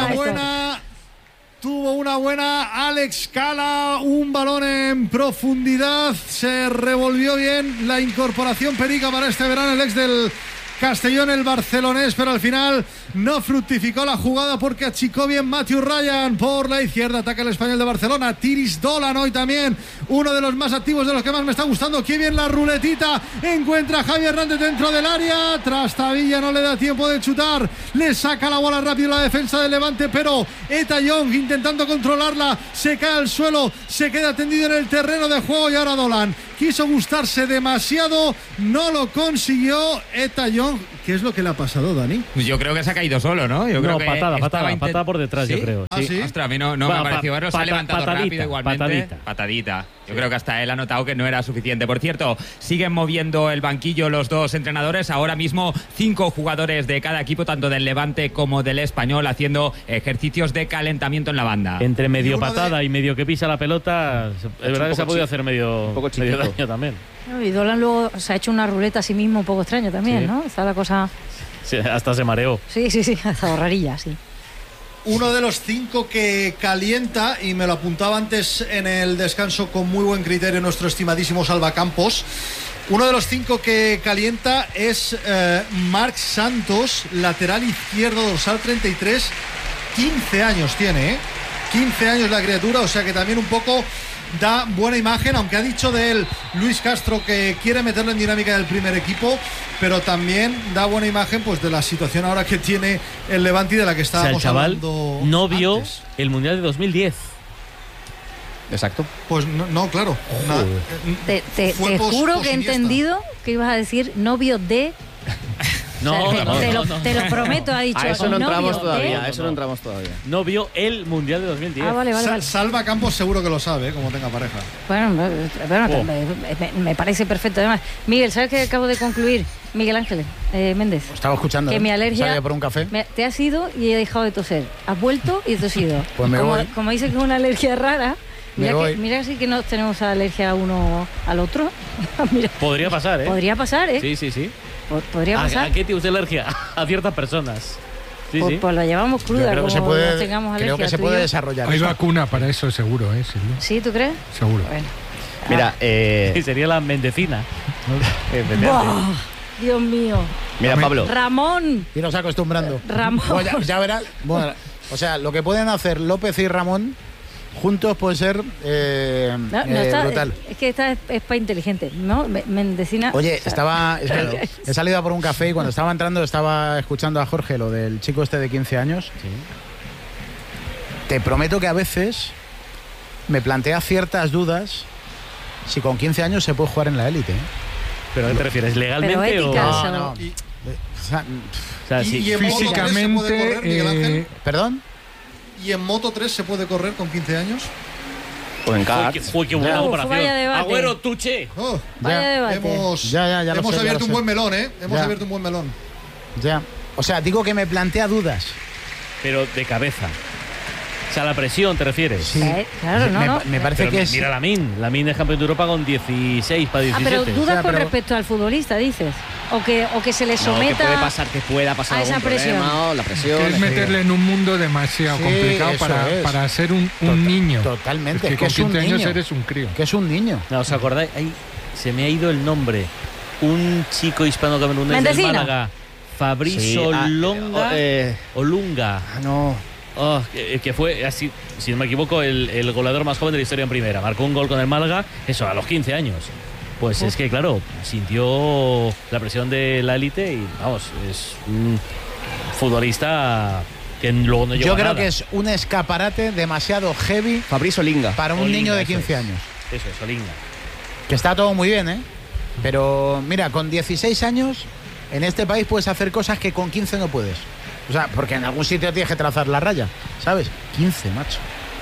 tuvo una buena Alex Cala, un balón en profundidad, se revolvió bien la incorporación Perica para este verano, el ex del Castellón el barcelonés, pero al final no fructificó la jugada porque achicó bien Matthew Ryan por la izquierda. Ataca el español de Barcelona, Tiris Dolan hoy también, uno de los más activos, de los que más me está gustando. Qué bien la ruletita, encuentra a Javi Hernández dentro del área, Trastavilla no le da tiempo de chutar, le saca la bola rápido la defensa del Levante, pero Eta Young intentando controlarla, se cae al suelo, se queda tendido en el terreno de juego y ahora Dolan quiso gustarse demasiado, no lo consiguió. Eta Young, ¿qué es lo que le ha pasado, Dani? Pues yo creo que se ha caído solo, ¿no? Yo creo que patada por detrás, ¿sí? Yo creo. ¿Ah, sí? Ostras, a mí no me ha parecido verlo, se ha levantado rápido igualmente. Patadita. Yo creo que hasta él ha notado que no era suficiente. Por cierto, siguen moviendo el banquillo los dos entrenadores. Ahora mismo 5 jugadores de cada equipo, tanto del Levante como del Español, haciendo ejercicios de calentamiento en la banda. Entre medio patada y medio que pisa la pelota, es verdad que se ha podido hacer medio daño también. Y Dolan luego se ha hecho una ruleta a sí mismo un poco extraña también, ¿no? Está la cosa... Sí, hasta se mareó. Sí, hasta rarilla, sí. Uno de los 5 que calienta, y me lo apuntaba antes en el descanso con muy buen criterio nuestro estimadísimo Salva Campos, uno de los 5 que calienta es Marc Santos, lateral izquierdo, dorsal 33, 15 años tiene, 15 años la criatura, o sea que también un poco da buena imagen, aunque ha dicho de él Luis Castro que quiere meterlo en dinámica del primer equipo, pero también da buena imagen pues de la situación ahora que tiene el Levante y de la que estábamos hablando. El chaval no vio antes. El Mundial de 2010. Exacto. Pues no, claro. Te juro que he entendido que ibas a decir novio de... Te lo prometo, ha dicho. A eso no entramos todavía. No vio el Mundial de 2010. Vale. Salva Campos seguro que lo sabe, como tenga pareja. Bueno, me parece perfecto. Además, Miguel, ¿sabes qué acabo de concluir? Miguel Ángel Méndez. Estaba escuchando. Que mi alergia... ¿Salía por un café? Te has ido y he dejado de toser. Has vuelto y he tosido. Pues me voy. Como dice que es una alergia rara... Mira sí que no tenemos alergia uno al otro. Mira. Podría pasar, ¿eh? Podría pasar, ¿eh? Sí. Podría pasar. ¿A qué tiene usted alergia? A ciertas personas. Sí. Pues lo llevamos cruda, creo como que se puede, no tengamos alergia. creo que se puede desarrollar. Hay vacuna para eso, seguro, ¿eh? ¿Sí, tú crees? Seguro. Bueno. Mira, sería la mendecina. Dios mío. Mira, Pablo. Ramón. Y nos acostumbrando. Ramón. Pues ya verás. Bueno, o sea, lo que pueden hacer López y Ramón juntos puede ser brutal. Es que esta es para inteligente, ¿no? Mendecina. Oye, he salido a por un café y cuando estaba entrando estaba escuchando a Jorge lo del chico este de 15 años. Sí. Te prometo que a veces me plantea ciertas dudas si con 15 años se puede jugar en la élite. ¿Pero a qué te refieres? ¿Legalmente o...? No. ¿Y en físicamente Moto 3 se puede correr, Miguel Ángel? ¿Perdón? ¿Y en Moto 3 se puede correr con 15 años? Pues en karts. Qué buena comparación. Agüero, Tuche. Vaya debate. Hemos abierto un buen melón, ¿eh? Hemos abierto un buen melón. Ya. O sea, digo que me plantea dudas. Pero de cabeza. O sea, la presión, ¿te refieres? Sí. Claro, me parece pero que es... Mira Lamine es campeón de Europa con 16 para 17. Pero dudas con respecto al futbolista, dices. O que se le someta que pueda pasar a esa presión. La presión. Que es meterle en un mundo demasiado complicado para ser un niño. Totalmente. Es que con 15 años eres un crío. Que es un niño. No, ¿os acordáis? Ahí se me ha ido el nombre. Un chico hispano-camerunés del Málaga. Fabricio Olunga. Que fue, así, si no me equivoco, el goleador más joven de la historia en primera. Marcó un gol con el Málaga, eso, a los 15 años. Pues es que, claro, sintió la presión de la élite y, vamos, es un futbolista que luego no llegó a nada. Yo creo que es un escaparate demasiado heavy Fabricio Olinga. Para un niño de 15 años. Eso es, Olinga. Que está todo muy bien, ¿eh? Pero, mira, con 16 años, en este país puedes hacer cosas que con 15 no puedes. O sea, porque en algún sitio tienes que trazar la raya, ¿sabes? 15, macho.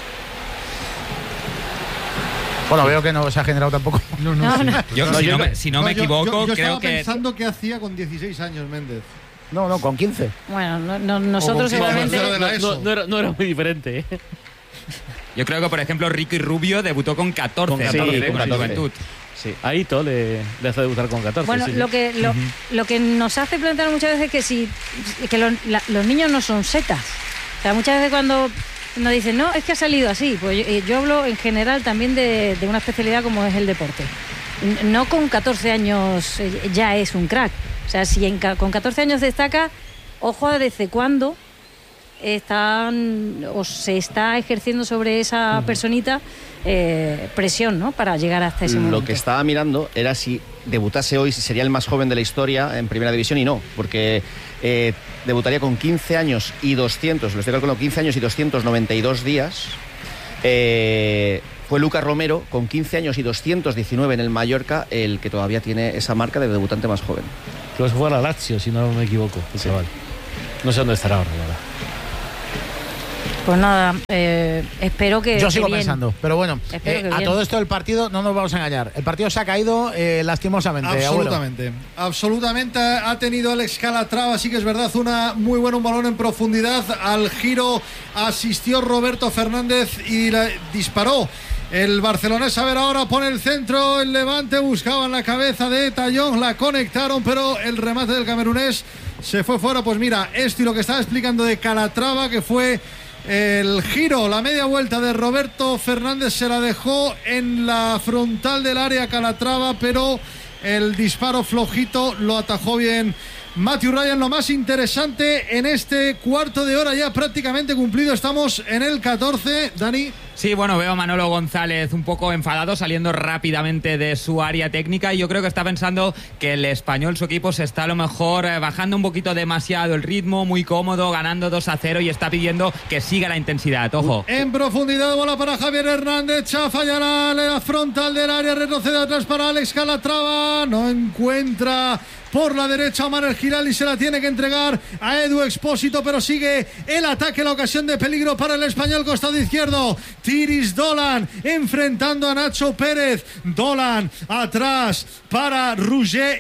Bueno, veo que no se ha generado tampoco. Si no me equivoco, yo creo estaba pensando qué hacía con 16 años Méndez. No, con 15. Bueno, nosotros seguramente... No era muy diferente, ¿eh? Yo creo que, por ejemplo, Ricky Rubio debutó con 14, con la juventud. Sí. A Ito le hace debutar con 14. Bueno, lo que nos hace plantear muchas veces es que los niños no son setas. O sea, muchas veces cuando nos dicen, no, es que ha salido así. Pues yo hablo en general también de una especialidad como es el deporte. No con 14 años ya es un crack. O sea, si con 14 años destaca, ojo a desde cuándo se está ejerciendo sobre esa personita presión, ¿no? Para llegar hasta ese momento. Lo que estaba mirando era si debutase hoy, si sería el más joven de la historia en Primera División, y no, porque debutaría con 15 años y 200, lo estoy calculando, 15 años y 292 días. Fue Lucas Romero, con 15 años y 219 en el Mallorca, el que todavía tiene esa marca de debutante más joven. Creo que fue a la Lazio, si no me equivoco, el chaval. No sé dónde estará ahora, ¿verdad? Pues nada, espero que... Yo sigo pensando, pero bueno, a bien. todo esto el partido, no nos vamos a engañar, el partido se ha caído lastimosamente. Absolutamente, absolutamente ha tenido Alex Calatrava, sí que es verdad, un balón en profundidad, al giro asistió Roberto Fernández y disparó. El barcelonés, a ver, ahora pone el centro, el Levante buscaba en la cabeza de Tallón, la conectaron, pero el remate del camerunés se fue fuera. Pues mira, esto y lo que estaba explicando de Calatrava, que fue el giro, la media vuelta de Roberto Fernández, se la dejó en la frontal del área Calatrava, pero el disparo flojito lo atajó bien Matthew Ryan. Lo más interesante en este cuarto de hora ya prácticamente cumplido, estamos en el 14, Dani. Sí, bueno, veo a Manolo González un poco enfadado, saliendo rápidamente de su área técnica, y yo creo que está pensando que el Español, su equipo, se está a lo mejor bajando un poquito demasiado el ritmo, muy cómodo, ganando 2-0, y está pidiendo que siga la intensidad. Ojo. En profundidad, bola para Javier Hernández, chafa ya la frontal del área, retrocede atrás para Alex Calatrava, no encuentra por la derecha Omar El Giraldi, se la tiene que entregar a Edu Expósito, pero sigue el ataque, la ocasión de peligro para el Español, costado izquierdo. Tiris Dolan enfrentando a Nacho Pérez. Dolan atrás para Roger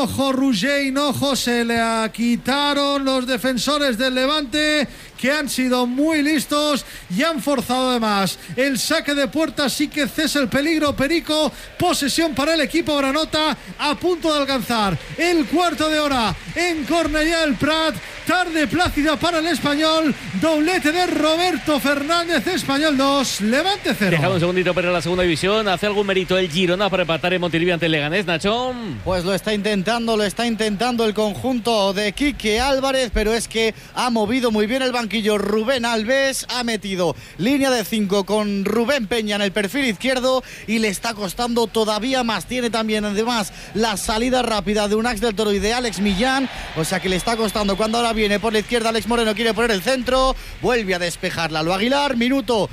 Hinojo. Se le quitaron los defensores del Levante, que han sido muy listos y han forzado además el saque de puerta. Sí que cesa el peligro, Perico. Posesión para el equipo granota, a punto de alcanzar el cuarto de hora en Cornellà del Prat. Tarde plácida para el Español, doblete de Roberto Fernández. Español 2, Levante 0. Dejado un segundito para la segunda división. ¿Hace algún mérito el Girona para empatar en Montilivi ante el Leganés, Nachón? Pues lo está intentando el conjunto de Quique Álvarez, pero es que ha movido muy bien el banquillo Rubén Alves, ha metido línea de 5 con Rubén Peña en el perfil izquierdo y le está costando todavía más. Tiene también además la salida rápida de un Axel Toro y de Alex Millán, o sea que le está costando. Cuando ahora viene por la izquierda Alex Moreno, quiere poner el centro, vuelve a despejar Lalo Aguilar. Minuto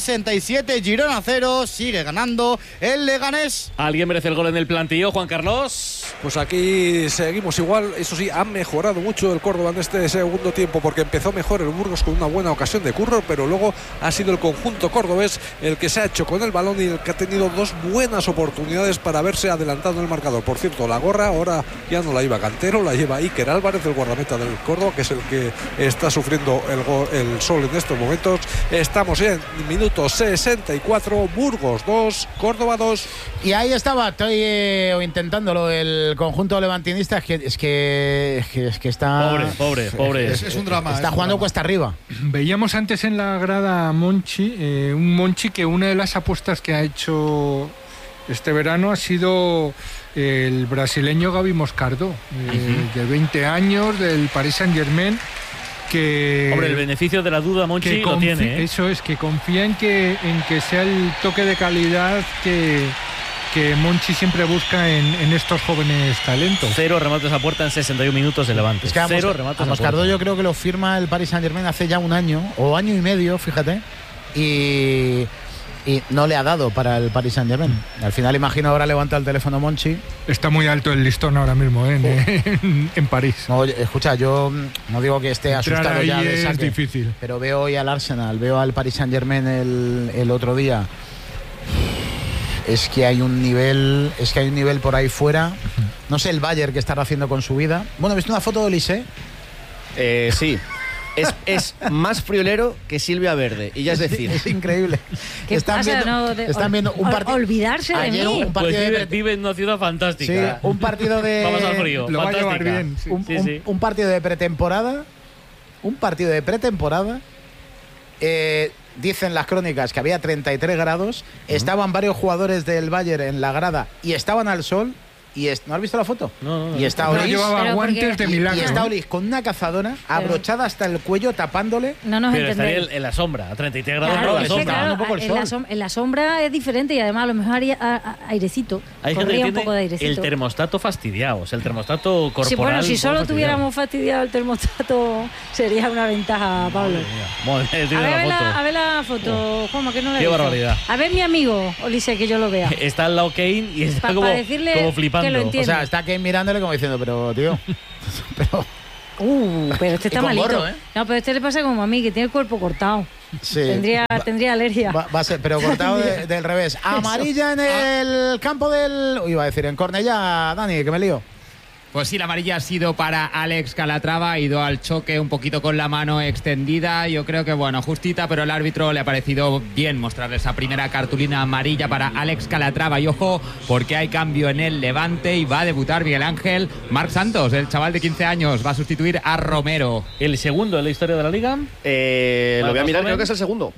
67, Girona 0, sigue ganando el Leganés. ¿Alguien merece el gol en el plantillo, Juan Carlos? Pues aquí seguimos igual. Eso sí, ha mejorado mucho el Córdoba en este segundo tiempo, porque empezó mejor el Burgos con una buena ocasión de Curro, pero luego ha sido el conjunto cordobés el que se ha hecho con el balón y el que ha tenido dos buenas oportunidades para haberse adelantado en el marcador. Por cierto, la gorra ahora ya no la lleva Cantero, la lleva Iker Álvarez, el guardameta del Córdoba, que es el que está sufriendo el sol en estos momentos. Estamos en minuto 64, Burgos 2, Córdoba 2. Y ahí estaba, estoy intentándolo, el conjunto levantinista, es que está... Pobre. Es un drama. Está jugando cuesta arriba. Veíamos antes en la grada a Monchi, un Monchi que una de las apuestas que ha hecho este verano ha sido el brasileño Gaby Moscardo, de 20 años, del Paris Saint-Germain, que... Hombre, el beneficio de la duda Monchi lo tiene, ¿eh? Eso es, que confía en que sea el toque de calidad que Monchi siempre busca en estos jóvenes talentos. 0 remates a puerta en 61 minutos de Levante. Es que a Moscardo yo creo que lo firma el Paris Saint-Germain hace ya un año o año y medio, fíjate, y no le ha dado para el Paris Saint-Germain. Al final, imagino, ahora levanta el teléfono Monchi. Está muy alto el listón ahora mismo en París. No, escucha, yo no digo que esté asustado ya de saque, es difícil, pero veo hoy al Arsenal, veo al Paris Saint-Germain el otro día. Es que hay un nivel por ahí fuera. No sé el Bayern que estará haciendo con su vida. Bueno, ¿viste una foto de Olise? Sí. Es más friolero que Silvia Verde, y ya es decir. Es increíble. Están viendo un partido. Olvidarse de mí. Pues vive en una ciudad fantástica. Sí, un partido de. Vamos al frío. Lo va a llevar bien. Sí. Un partido de pretemporada. Dicen las crónicas que había 33 grados. Estaban varios jugadores del Bayern en la grada y estaban al sol. Y ¿no has visto la foto? No. Y está Olis, llevaba guantes de milagro. y está Olis con una cazadora abrochada hasta el cuello, tapándole. No nos Pero entendéis. estaría en la sombra, a 33 grados. Claro, en la es que, sombra. claro, un poco el sol. en la sombra es diferente y además a lo mejor haría airecito. Hay gente Corría que un poco de tiene airecito. el termostato fastidiado, o sea, el termostato corporal. Sí, bueno, si un poco solo fastidiado. tuviéramos fastidiado el termostato sería una ventaja, Pablo. A ver la foto, Juanma, que no la he Qué visto. barbaridad. A ver mi amigo, Olise, que yo lo vea. Está al lado Kane y está como, decirle como que flipando. lo O entiende. sea, está Kane mirándole como diciendo, pero tío. pero Pero este está con malito. gorro, ¿eh? No, pero este le pasa como a mí, que tiene el cuerpo cortado. sí. Tendría alergia. Va a ser, pero cortado del revés. Amarilla en el campo del. Iba a decir, en Cornellá, Dani, que me lío. Pues sí, la amarilla ha sido para Alex Calatrava, ha ido al choque un poquito con la mano extendida, yo creo que bueno, justita, pero el árbitro le ha parecido bien mostrarle esa primera cartulina amarilla para Alex Calatrava. Y ojo, porque hay cambio en el Levante y va a debutar Miguel Ángel Marc Santos, el chaval de 15 años, va a sustituir a Romero. ¿El segundo en la historia de la Liga? Lo voy a mirar, creo que es el segundo.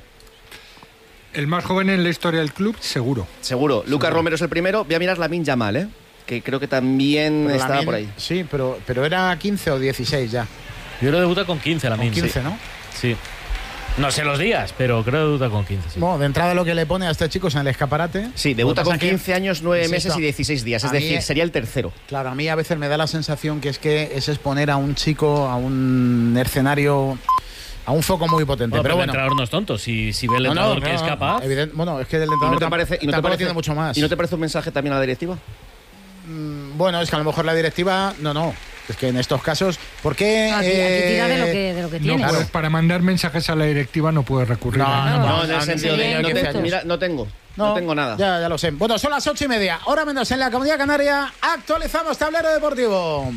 El más joven en la historia del club, seguro. Seguro. Lucas Romero es el primero. Voy a mirar Lamine Yamal, que creo que también Pero estaba por ahí. Sí, pero era 15 o 16 ya. Yo creo que debuta con 15 la Con 15, sí. ¿no? Sí. No sé los días, pero creo que debuta con 15. Sí. Bueno, de entrada lo que le pone a este chico es en el escaparate. Sí, debuta con 15 años, 9 Insisto, meses y 16 días. Es a mí decir, sería el tercero. Claro, a mí a veces me da la sensación que es exponer a un chico a un escenario, a un foco muy potente. Bueno, pero el bueno, entrenador no es tonto. Si ve el entrenador que es capaz. Bueno, es que el ¿Y no entrenador te parece, tampoco tiene mucho más. ¿Y no te parece un mensaje también a la directiva? Bueno, es que a lo mejor la directiva, no. Es que en estos casos, ¿por qué? Aquí tira de lo que tienes. No puedes, para mandar mensajes a la directiva no puedes recurrir a nada. No, en el sentido de mira, no tengo nada. Ya lo sé. Bueno, son las 8:30, hora menos en la Comunidad Canaria. Actualizamos tablero deportivo,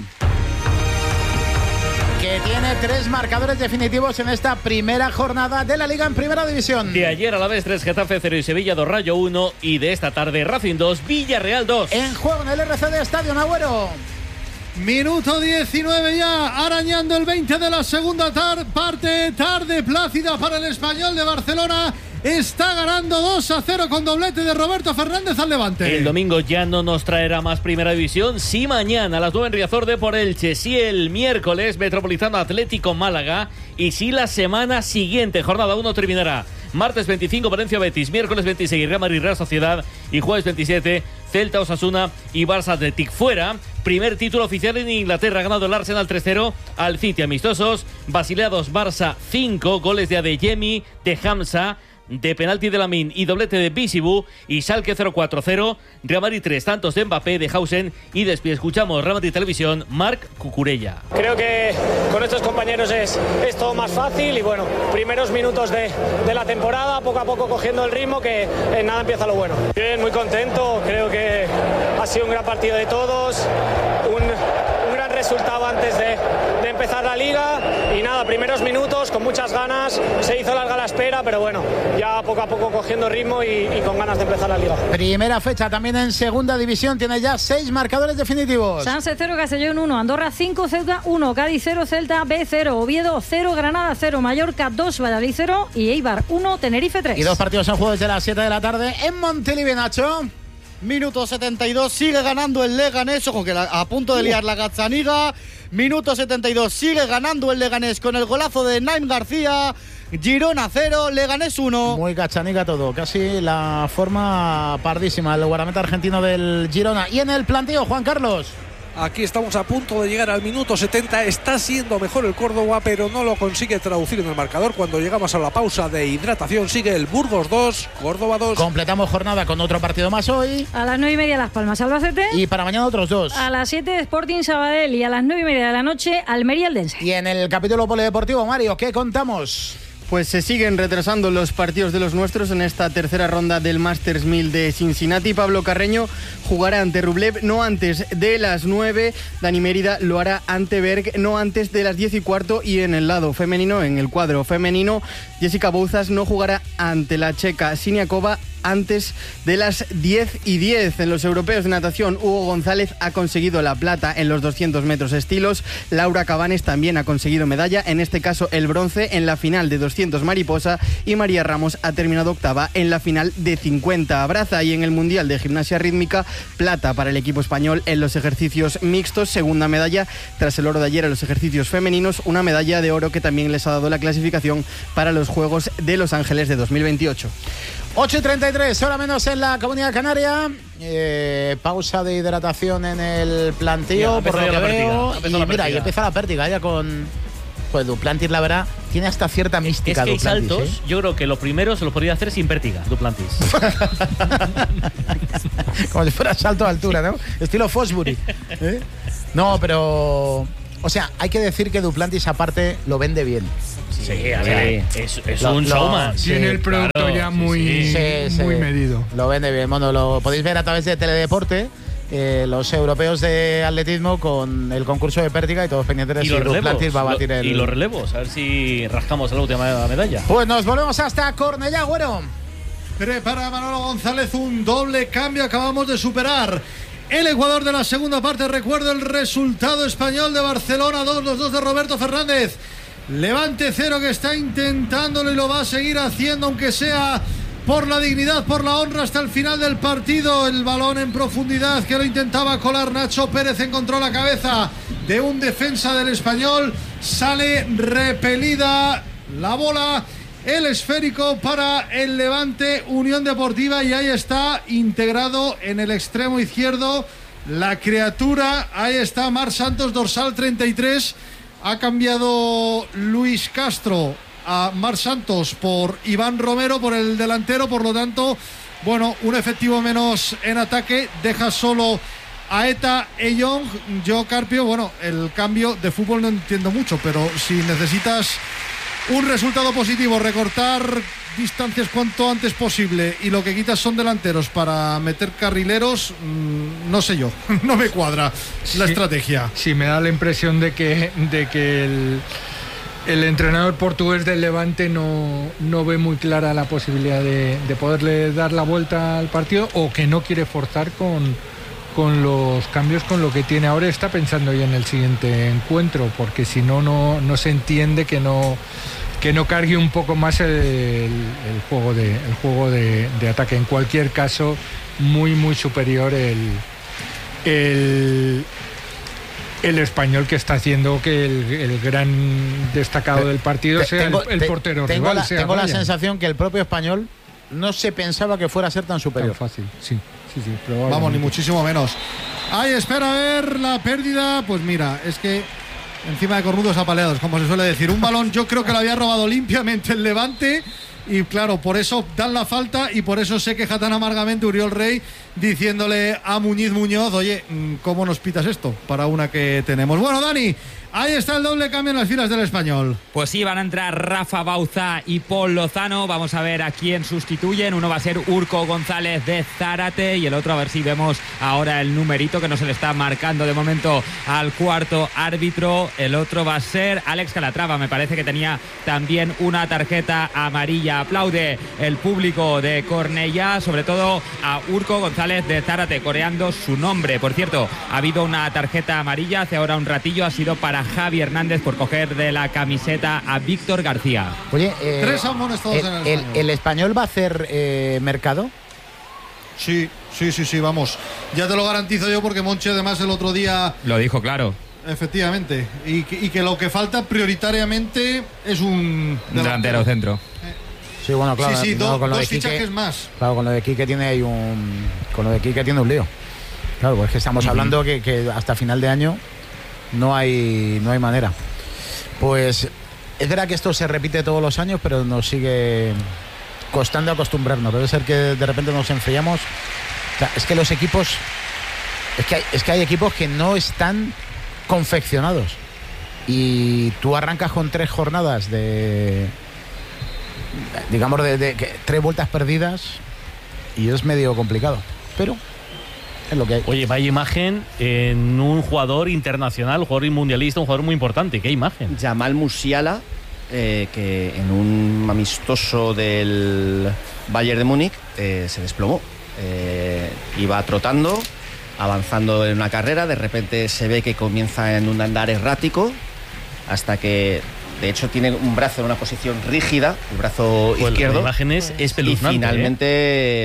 que tiene 3 marcadores definitivos en esta primera jornada de la Liga en Primera División. De ayer a la vez 3, Getafe 0 y Sevilla 2, Rayo 1. Y de esta tarde Racing 2, Villarreal 2. En juego en el RCD Estadio Agüero. Minuto 19 ya, arañando el 20 de la segunda parte. Tarde plácida para el Español de Barcelona. Está ganando 2-0 con doblete de Roberto Fernández al Levante. El domingo ya no nos traerá más Primera División. Sí, mañana a las 9 en Riazor de por Elche. Sí, el miércoles Metropolitano Atlético Málaga. Y sí, la semana siguiente, jornada 1, terminará martes 25 Valencia Betis, miércoles 26 Real Madrid Real Sociedad y jueves 27 Celta Osasuna y Barça Athletic. Fuera, primer título oficial en Inglaterra, ha ganado el Arsenal 3-0 al City. Amistosos, Basilea 2, Barça 5, goles de Adeyemi, de Hamza, de penalti de Lamine y doblete de Bisibu. Y Schalke 0-4-0, Real Madrid 3, tantos de Mbappé, de Hausen y después escuchamos Real Madrid Televisión, Marc Cucurella. Creo que con estos compañeros es todo más fácil y bueno, primeros minutos de la temporada, poco a poco cogiendo el ritmo, que en nada empieza lo bueno. Bien, muy contento, creo que ha sido un gran partido de todos, un gran resultado antes de empezar la liga y nada, primeros minutos con muchas ganas, se hizo larga la espera, pero bueno, ya poco a poco cogiendo ritmo y con ganas de empezar la liga. Primera fecha también en segunda división, tiene ya 6 marcadores definitivos. Sanse 0, Castellón 1, Andorra 5, Ceuta 1, Cádiz 0, Celta B 0, Oviedo 0, Granada 0, Mallorca 2, Valladolid 0 y Eibar 1, Tenerife 3. Y 2 partidos en juego desde las 7 de la tarde en Montilivi, Nacho. Minuto 72, sigue ganando el Leganés, ojo que a punto de liar la Gazzaniga. Minuto 72, sigue ganando el Leganés con el golazo de Naim García. Girona 0, Leganés 1. Muy Gazzaniga todo, casi la forma pardísima el guardameta argentino del Girona. Y en el planteo, Juan Carlos. Aquí estamos a punto de llegar al minuto 70. Está siendo mejor el Córdoba, pero no lo consigue traducir en el marcador. Cuando llegamos a la pausa de hidratación, sigue el Burgos 2, Córdoba 2. Completamos jornada con otro partido más hoy. A las 9:30 Las Palmas, Albacete. Y para mañana otros 2. A las 7 Sporting Sabadell y a las 9:30 de la noche Almería Eldense. Y en el capítulo polideportivo, Mario, ¿qué contamos? Pues se siguen retrasando los partidos de los nuestros en esta tercera ronda del Masters 1000 de Cincinnati. Pablo Carreño jugará ante Rublev no antes de las 9. Dani Mérida lo hará ante Berg no antes de las 10:15. Y en el lado femenino, en el cuadro femenino, Jessica Bouzas no jugará ante la checa Siniakova antes de las 10:10. En los europeos de natación, Hugo González ha conseguido la plata en los 200 metros estilos. Laura Cabanes también ha conseguido medalla, en este caso el bronce en la final de 200 mariposa, y María Ramos ha terminado octava en la final de 50 braza. Y en el Mundial de Gimnasia Rítmica, plata para el equipo español en los ejercicios mixtos, segunda medalla tras el oro de ayer en los ejercicios femeninos, una medalla de oro que también les ha dado la clasificación para los Juegos de Los Ángeles de 2028. 8:33, hora menos en la Comunidad Canaria. Pausa de hidratación en el plantío, por lo que veo. Y mira, y empieza la pértiga ya con... Pues Duplantis, la verdad, tiene hasta cierta mística. Es que hay Duplantis, saltos, yo creo que lo primero se lo podría hacer sin pértiga, Duplantis. Como si fuera salto de altura, ¿no? Estilo Fosbury. No, pero... O sea, hay que decir que Duplantis aparte lo vende bien. Sí, a ver, es un showman. Tiene el producto ya muy medido. Lo vende bien. Bueno, lo podéis ver a través de Teledeporte. Los europeos de atletismo con el concurso de pértiga y todos pendientes de si Duplantis va a batir el... Y los relevos, a ver si rascamos la última medalla. Pues nos volvemos hasta Cornellá, Güero. Prepara Manolo González un doble cambio. Acabamos de superar el Ecuador de la segunda parte. Recuerdo el resultado español de Barcelona, 2, los 2 de Roberto Fernández. Levante 0, que está intentándolo y lo va a seguir haciendo, aunque sea por la dignidad, por la honra, hasta el final del partido. El balón en profundidad que lo intentaba colar Nacho Pérez, encontró la cabeza de un defensa del Español, sale repelida la bola, el esférico para el Levante Unión Deportiva, y ahí está integrado en el extremo izquierdo la criatura. Ahí está Marc Santos, dorsal 33. Ha cambiado Luis Castro a Marc Santos por Iván Romero, por el delantero. Por lo tanto, bueno, un efectivo menos en ataque, deja solo a Eta Eyong. Yo, Carpio, bueno, el cambio de fútbol no entiendo mucho, pero si necesitas un resultado positivo, recortar distancias cuanto antes posible, y lo que quitas son delanteros para meter carrileros, no sé yo, no me cuadra la estrategia. Sí, me da la impresión de que el entrenador portugués del Levante no ve muy clara la posibilidad de poderle dar la vuelta al partido, o que no quiere forzar con los cambios, con lo que tiene ahora. Está pensando ya en el siguiente encuentro, porque si no se entiende que no cargue un poco más el juego de ataque. En cualquier caso, muy superior el español, que está haciendo que el gran destacado del partido sea el portero rival. Tengo la sensación que el propio español no se pensaba que fuera a ser tan superior. Tan fácil, sí. Vamos, ni muchísimo menos. Ay, espera a ver la pérdida. Pues mira, es que encima de cornudos apaleados, como se suele decir. Un balón, yo creo que lo había robado limpiamente el Levante, y claro, por eso dan la falta, y por eso se queja tan amargamente Uriol Rey, diciéndole a Muñoz, oye, ¿cómo nos pitas esto para una que tenemos? Bueno, Dani, ahí está el doble cambio en las filas del Español. Pues sí, van a entrar Rafa Bauza y Paul Lozano. Vamos a ver a quién sustituyen. Uno va a ser Urco González de Zárate, y el otro, a ver si vemos ahora el numerito que no se le está marcando de momento al cuarto árbitro. El otro va a ser Alex Calatrava. Me parece que tenía también una tarjeta amarilla. Aplaude el público de Cornellá, sobre todo a Urco González de Zárate, coreando su nombre. Por cierto, ha habido una tarjeta amarilla hace ahora un ratillo, ha sido para Javi Hernández por coger de la camiseta a Víctor García. Oye, 3 amonestados en el Español. ¿El Español va a hacer mercado? Sí, vamos. Ya te lo garantizo yo, porque Monchi además el otro día lo dijo claro. Efectivamente. Y que lo que falta prioritariamente es un delantero centro. Sí, bueno, claro. Sí, no, con lo dos de Quique, fichajes más. Claro, con lo de Quique tiene un lío. Claro, pues que estamos hablando que hasta final de año no hay manera. Pues es verdad que esto se repite todos los años, pero nos sigue costando acostumbrarnos. Debe ser que de repente nos enfriamos. O sea, es que los equipos, es que hay equipos que no están confeccionados, y tú arrancas con 3 jornadas de 3 vueltas perdidas, y es medio complicado, pero es lo que hay. Oye, vaya imagen en un jugador internacional, un jugador mundialista, un jugador muy importante. ¿Qué imagen? Jamal Musiala que en un amistoso del Bayern de Múnich se desplomó. Iba trotando, avanzando en una carrera, de repente se ve que comienza en un andar errático, hasta que de hecho tiene un brazo en una posición rígida, el brazo izquierdo. La imagen es espeluznante. Y finalmente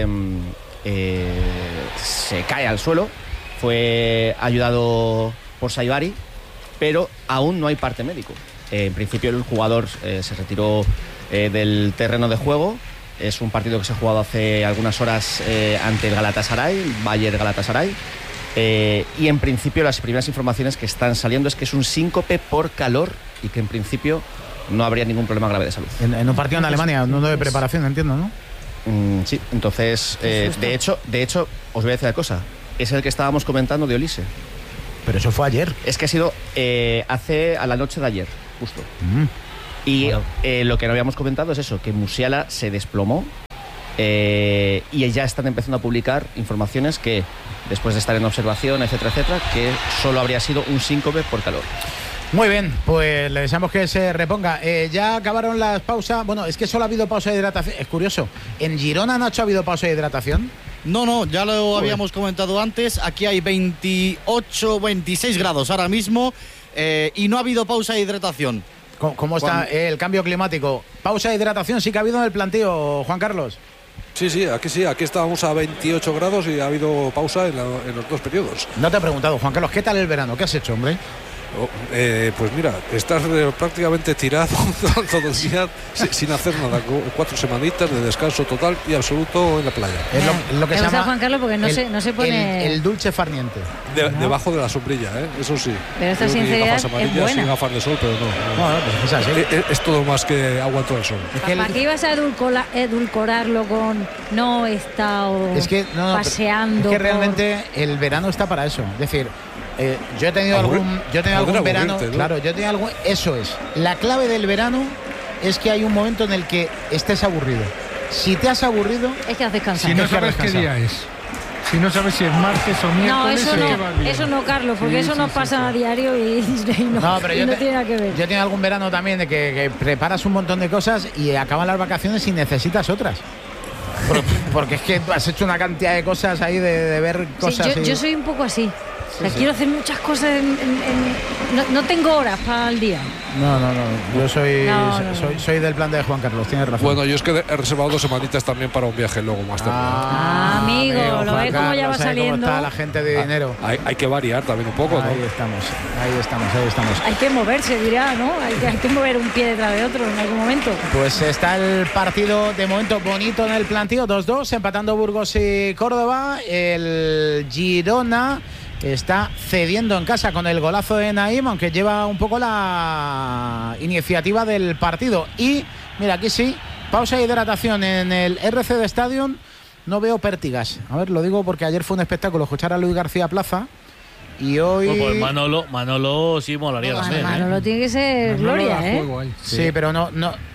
se cae al suelo. Fue ayudado por Saibari, pero aún no hay parte médico. En principio el jugador se retiró del terreno de juego. Es un partido que se ha jugado hace algunas horas ante el Galatasaray, el Bayer Galatasaray. Y en principio las primeras informaciones que están saliendo es que es un síncope por calor y que en principio no habría ningún problema grave de salud. En un partido en Alemania, uno de preparación, entiendo, ¿no? Sí, entonces, de hecho, os voy a decir una cosa. Es el que estábamos comentando de Olise. Pero eso fue ayer. Es que ha sido a la noche de ayer, justo. Y lo que no habíamos comentado es eso, que Musiala se desplomó y ya están empezando a publicar informaciones que, después de estar en observación, etcétera, etcétera, que solo habría sido un síncope por calor. Muy bien, pues le deseamos que se reponga. Ya acabaron las pausas. Bueno, es que solo ha habido pausa de hidratación. Es curioso. ¿En Girona, Nacho, ha habido pausa de hidratación? No, ya lo habíamos comentado antes. Aquí hay 28, 26 grados ahora mismo y no ha habido pausa de hidratación. ¿Cómo está el cambio climático? Pausa de hidratación sí que ha habido en el plantío, Juan Carlos. Sí, aquí estábamos a 28 grados y ha habido pausa en los dos periodos. No te he preguntado, Juan Carlos, ¿qué tal el verano? ¿Qué has hecho, hombre? Pues mira, estás prácticamente tirado todo el día sin hacer nada, 4 semanitas de descanso total y absoluto en la playa. Es lo que se llama Juan Carlos porque no se pone el dulce farniente. Debajo de la sombrilla, eso sí. Pero esta sinceridad gafas amarillas, es buena. sin gafas de sol, pero no. Pues es así. Es todo más que aguanto el sol. ¿Para qué ibas a edulcorarlo con no he estado paseando? Es que realmente el verano está para eso. Es decir, yo he tenido algún verano, ¿no? Claro, yo he tenido algún. Eso es. La clave del verano es que hay un momento en el que estés aburrido. Si te has aburrido, es que has descansado. Si no sabes qué día es. Si no sabes si es martes o miércoles. No, eso no, Carlos, porque eso nos pasa a diario y no tiene nada que ver. Yo he tenido algún verano también de que preparas un montón de cosas y acaban las vacaciones y necesitas otras. Porque es que has hecho una cantidad de cosas ahí de ver cosas. Yo soy un poco así. Quiero hacer muchas cosas. No tengo horas para el día. No. Yo soy del plan de Juan Carlos, tienes razón. Bueno, yo es que he reservado 2 semanitas también para un viaje luego más tarde. Amigo, lo ves cómo ya va saliendo. Cómo está la gente de dinero. Hay que variar también un poco, ¿no? Ahí estamos. Hay que moverse, dirá, ¿no? Hay que mover un pie detrás de otro en algún momento. Pues está el partido de momento bonito en el plantío, 2-2, empatando Burgos y Córdoba. El Girona está cediendo en casa con el golazo de Naim, aunque lleva un poco la iniciativa del partido. Y mira, aquí sí, pausa de hidratación en el RCD Stadium. No veo pértigas. A ver, lo digo porque ayer fue un espectáculo escuchar a Luis García Plaza. Y hoy. Pues Manolo sí molaría también. Manolo tiene que ser Manolo gloria, Sí, pero no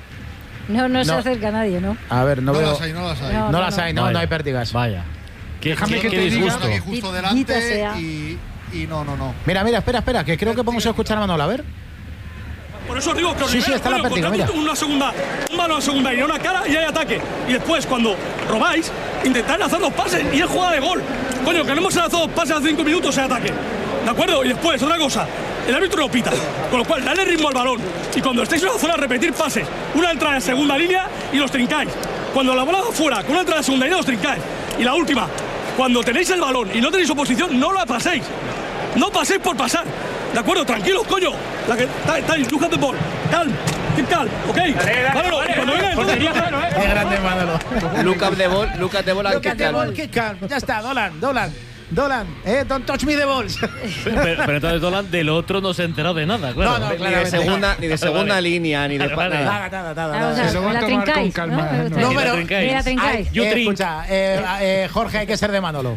se acerca a nadie, ¿no? A ver, no veo. No las hay, no hay pértigas. Vaya. Déjame que te disgusto. Diga justo delante y no. Mira, espera, que creo que podemos escuchar a Manolo, a ver. Por eso digo que sí, está la pértiga, mira. Un balón a segunda y una cara y hay ataque. Y después, cuando robáis, intentad hacer 2 pases y es jugada de gol. Coño, que no hemos lanzado 2 pases hace 5 minutos en ataque. ¿De acuerdo? Y después, otra cosa, el árbitro lo pita. Con lo cual, dale ritmo al balón. Y cuando estéis en la zona, repetir pases. Una entrada de segunda línea y los trincáis. Cuando la bola va fuera, con una entrada de segunda línea, los trincáis. Y la última, cuando tenéis el balón y no tenéis oposición, no la paséis. No paséis por pasar. ¿De acuerdo? Tranquilos, coño. Look at the ball. Keep calm, ¿ok? Manolo, cuando venga entonces... Qué grande, Manolo. Look at the ball and keep calm. Ya está, Dolan. Don't touch me the balls. pero entonces Dolan del otro no se ha enterado de nada, claro. No, ni de segunda línea, ni de nada. Se lo va a tomar con calma. No, pero escucha, Jorge, hay que ser de Manolo.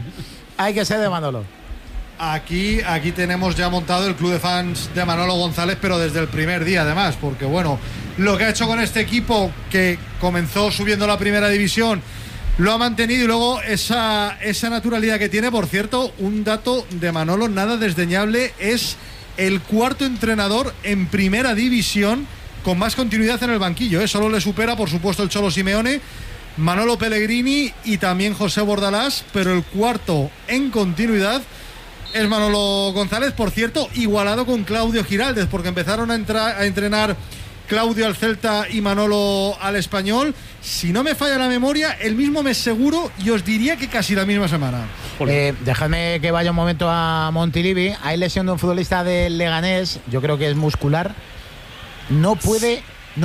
Aquí tenemos ya montado el club de fans de Manolo González, pero desde el primer día además, porque bueno, lo que ha hecho con este equipo que comenzó subiendo la primera división lo ha mantenido y luego esa naturalidad que tiene. Por cierto, un dato de Manolo nada desdeñable, es el 4.º entrenador en primera división con más continuidad en el banquillo, solo le supera por supuesto el Cholo Simeone, Manolo Pellegrini y también José Bordalás, pero el cuarto en continuidad es Manolo González, por cierto, igualado con Claudio Giraldez, porque empezaron a entrenar Claudio al Celta y Manolo al Español. Si no me falla la memoria, el mismo mes seguro, y os diría que casi la misma semana. Dejadme que vaya un momento a Montilivi. Hay lesión de un futbolista del Leganés, yo creo que es muscular. No puede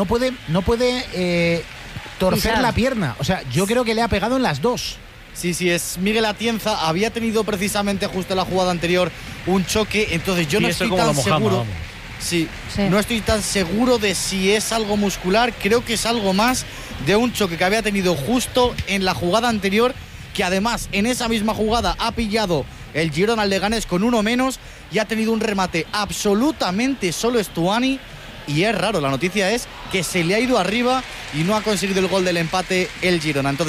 torcer la pierna. O sea, yo creo que le ha pegado en las dos. Sí, es Miguel Atienza. Había tenido precisamente justo en la jugada anterior un choque, entonces yo no estoy tan seguro. Sí, no estoy tan seguro de si es algo muscular. Creo que es algo más de un choque que había tenido justo en la jugada anterior, que además en esa misma jugada ha pillado el Girona al Leganés con uno menos y ha tenido un remate absolutamente solo Stuani. Y es raro, la noticia es que se le ha ido arriba y no ha conseguido el gol del empate el Girona. Entonces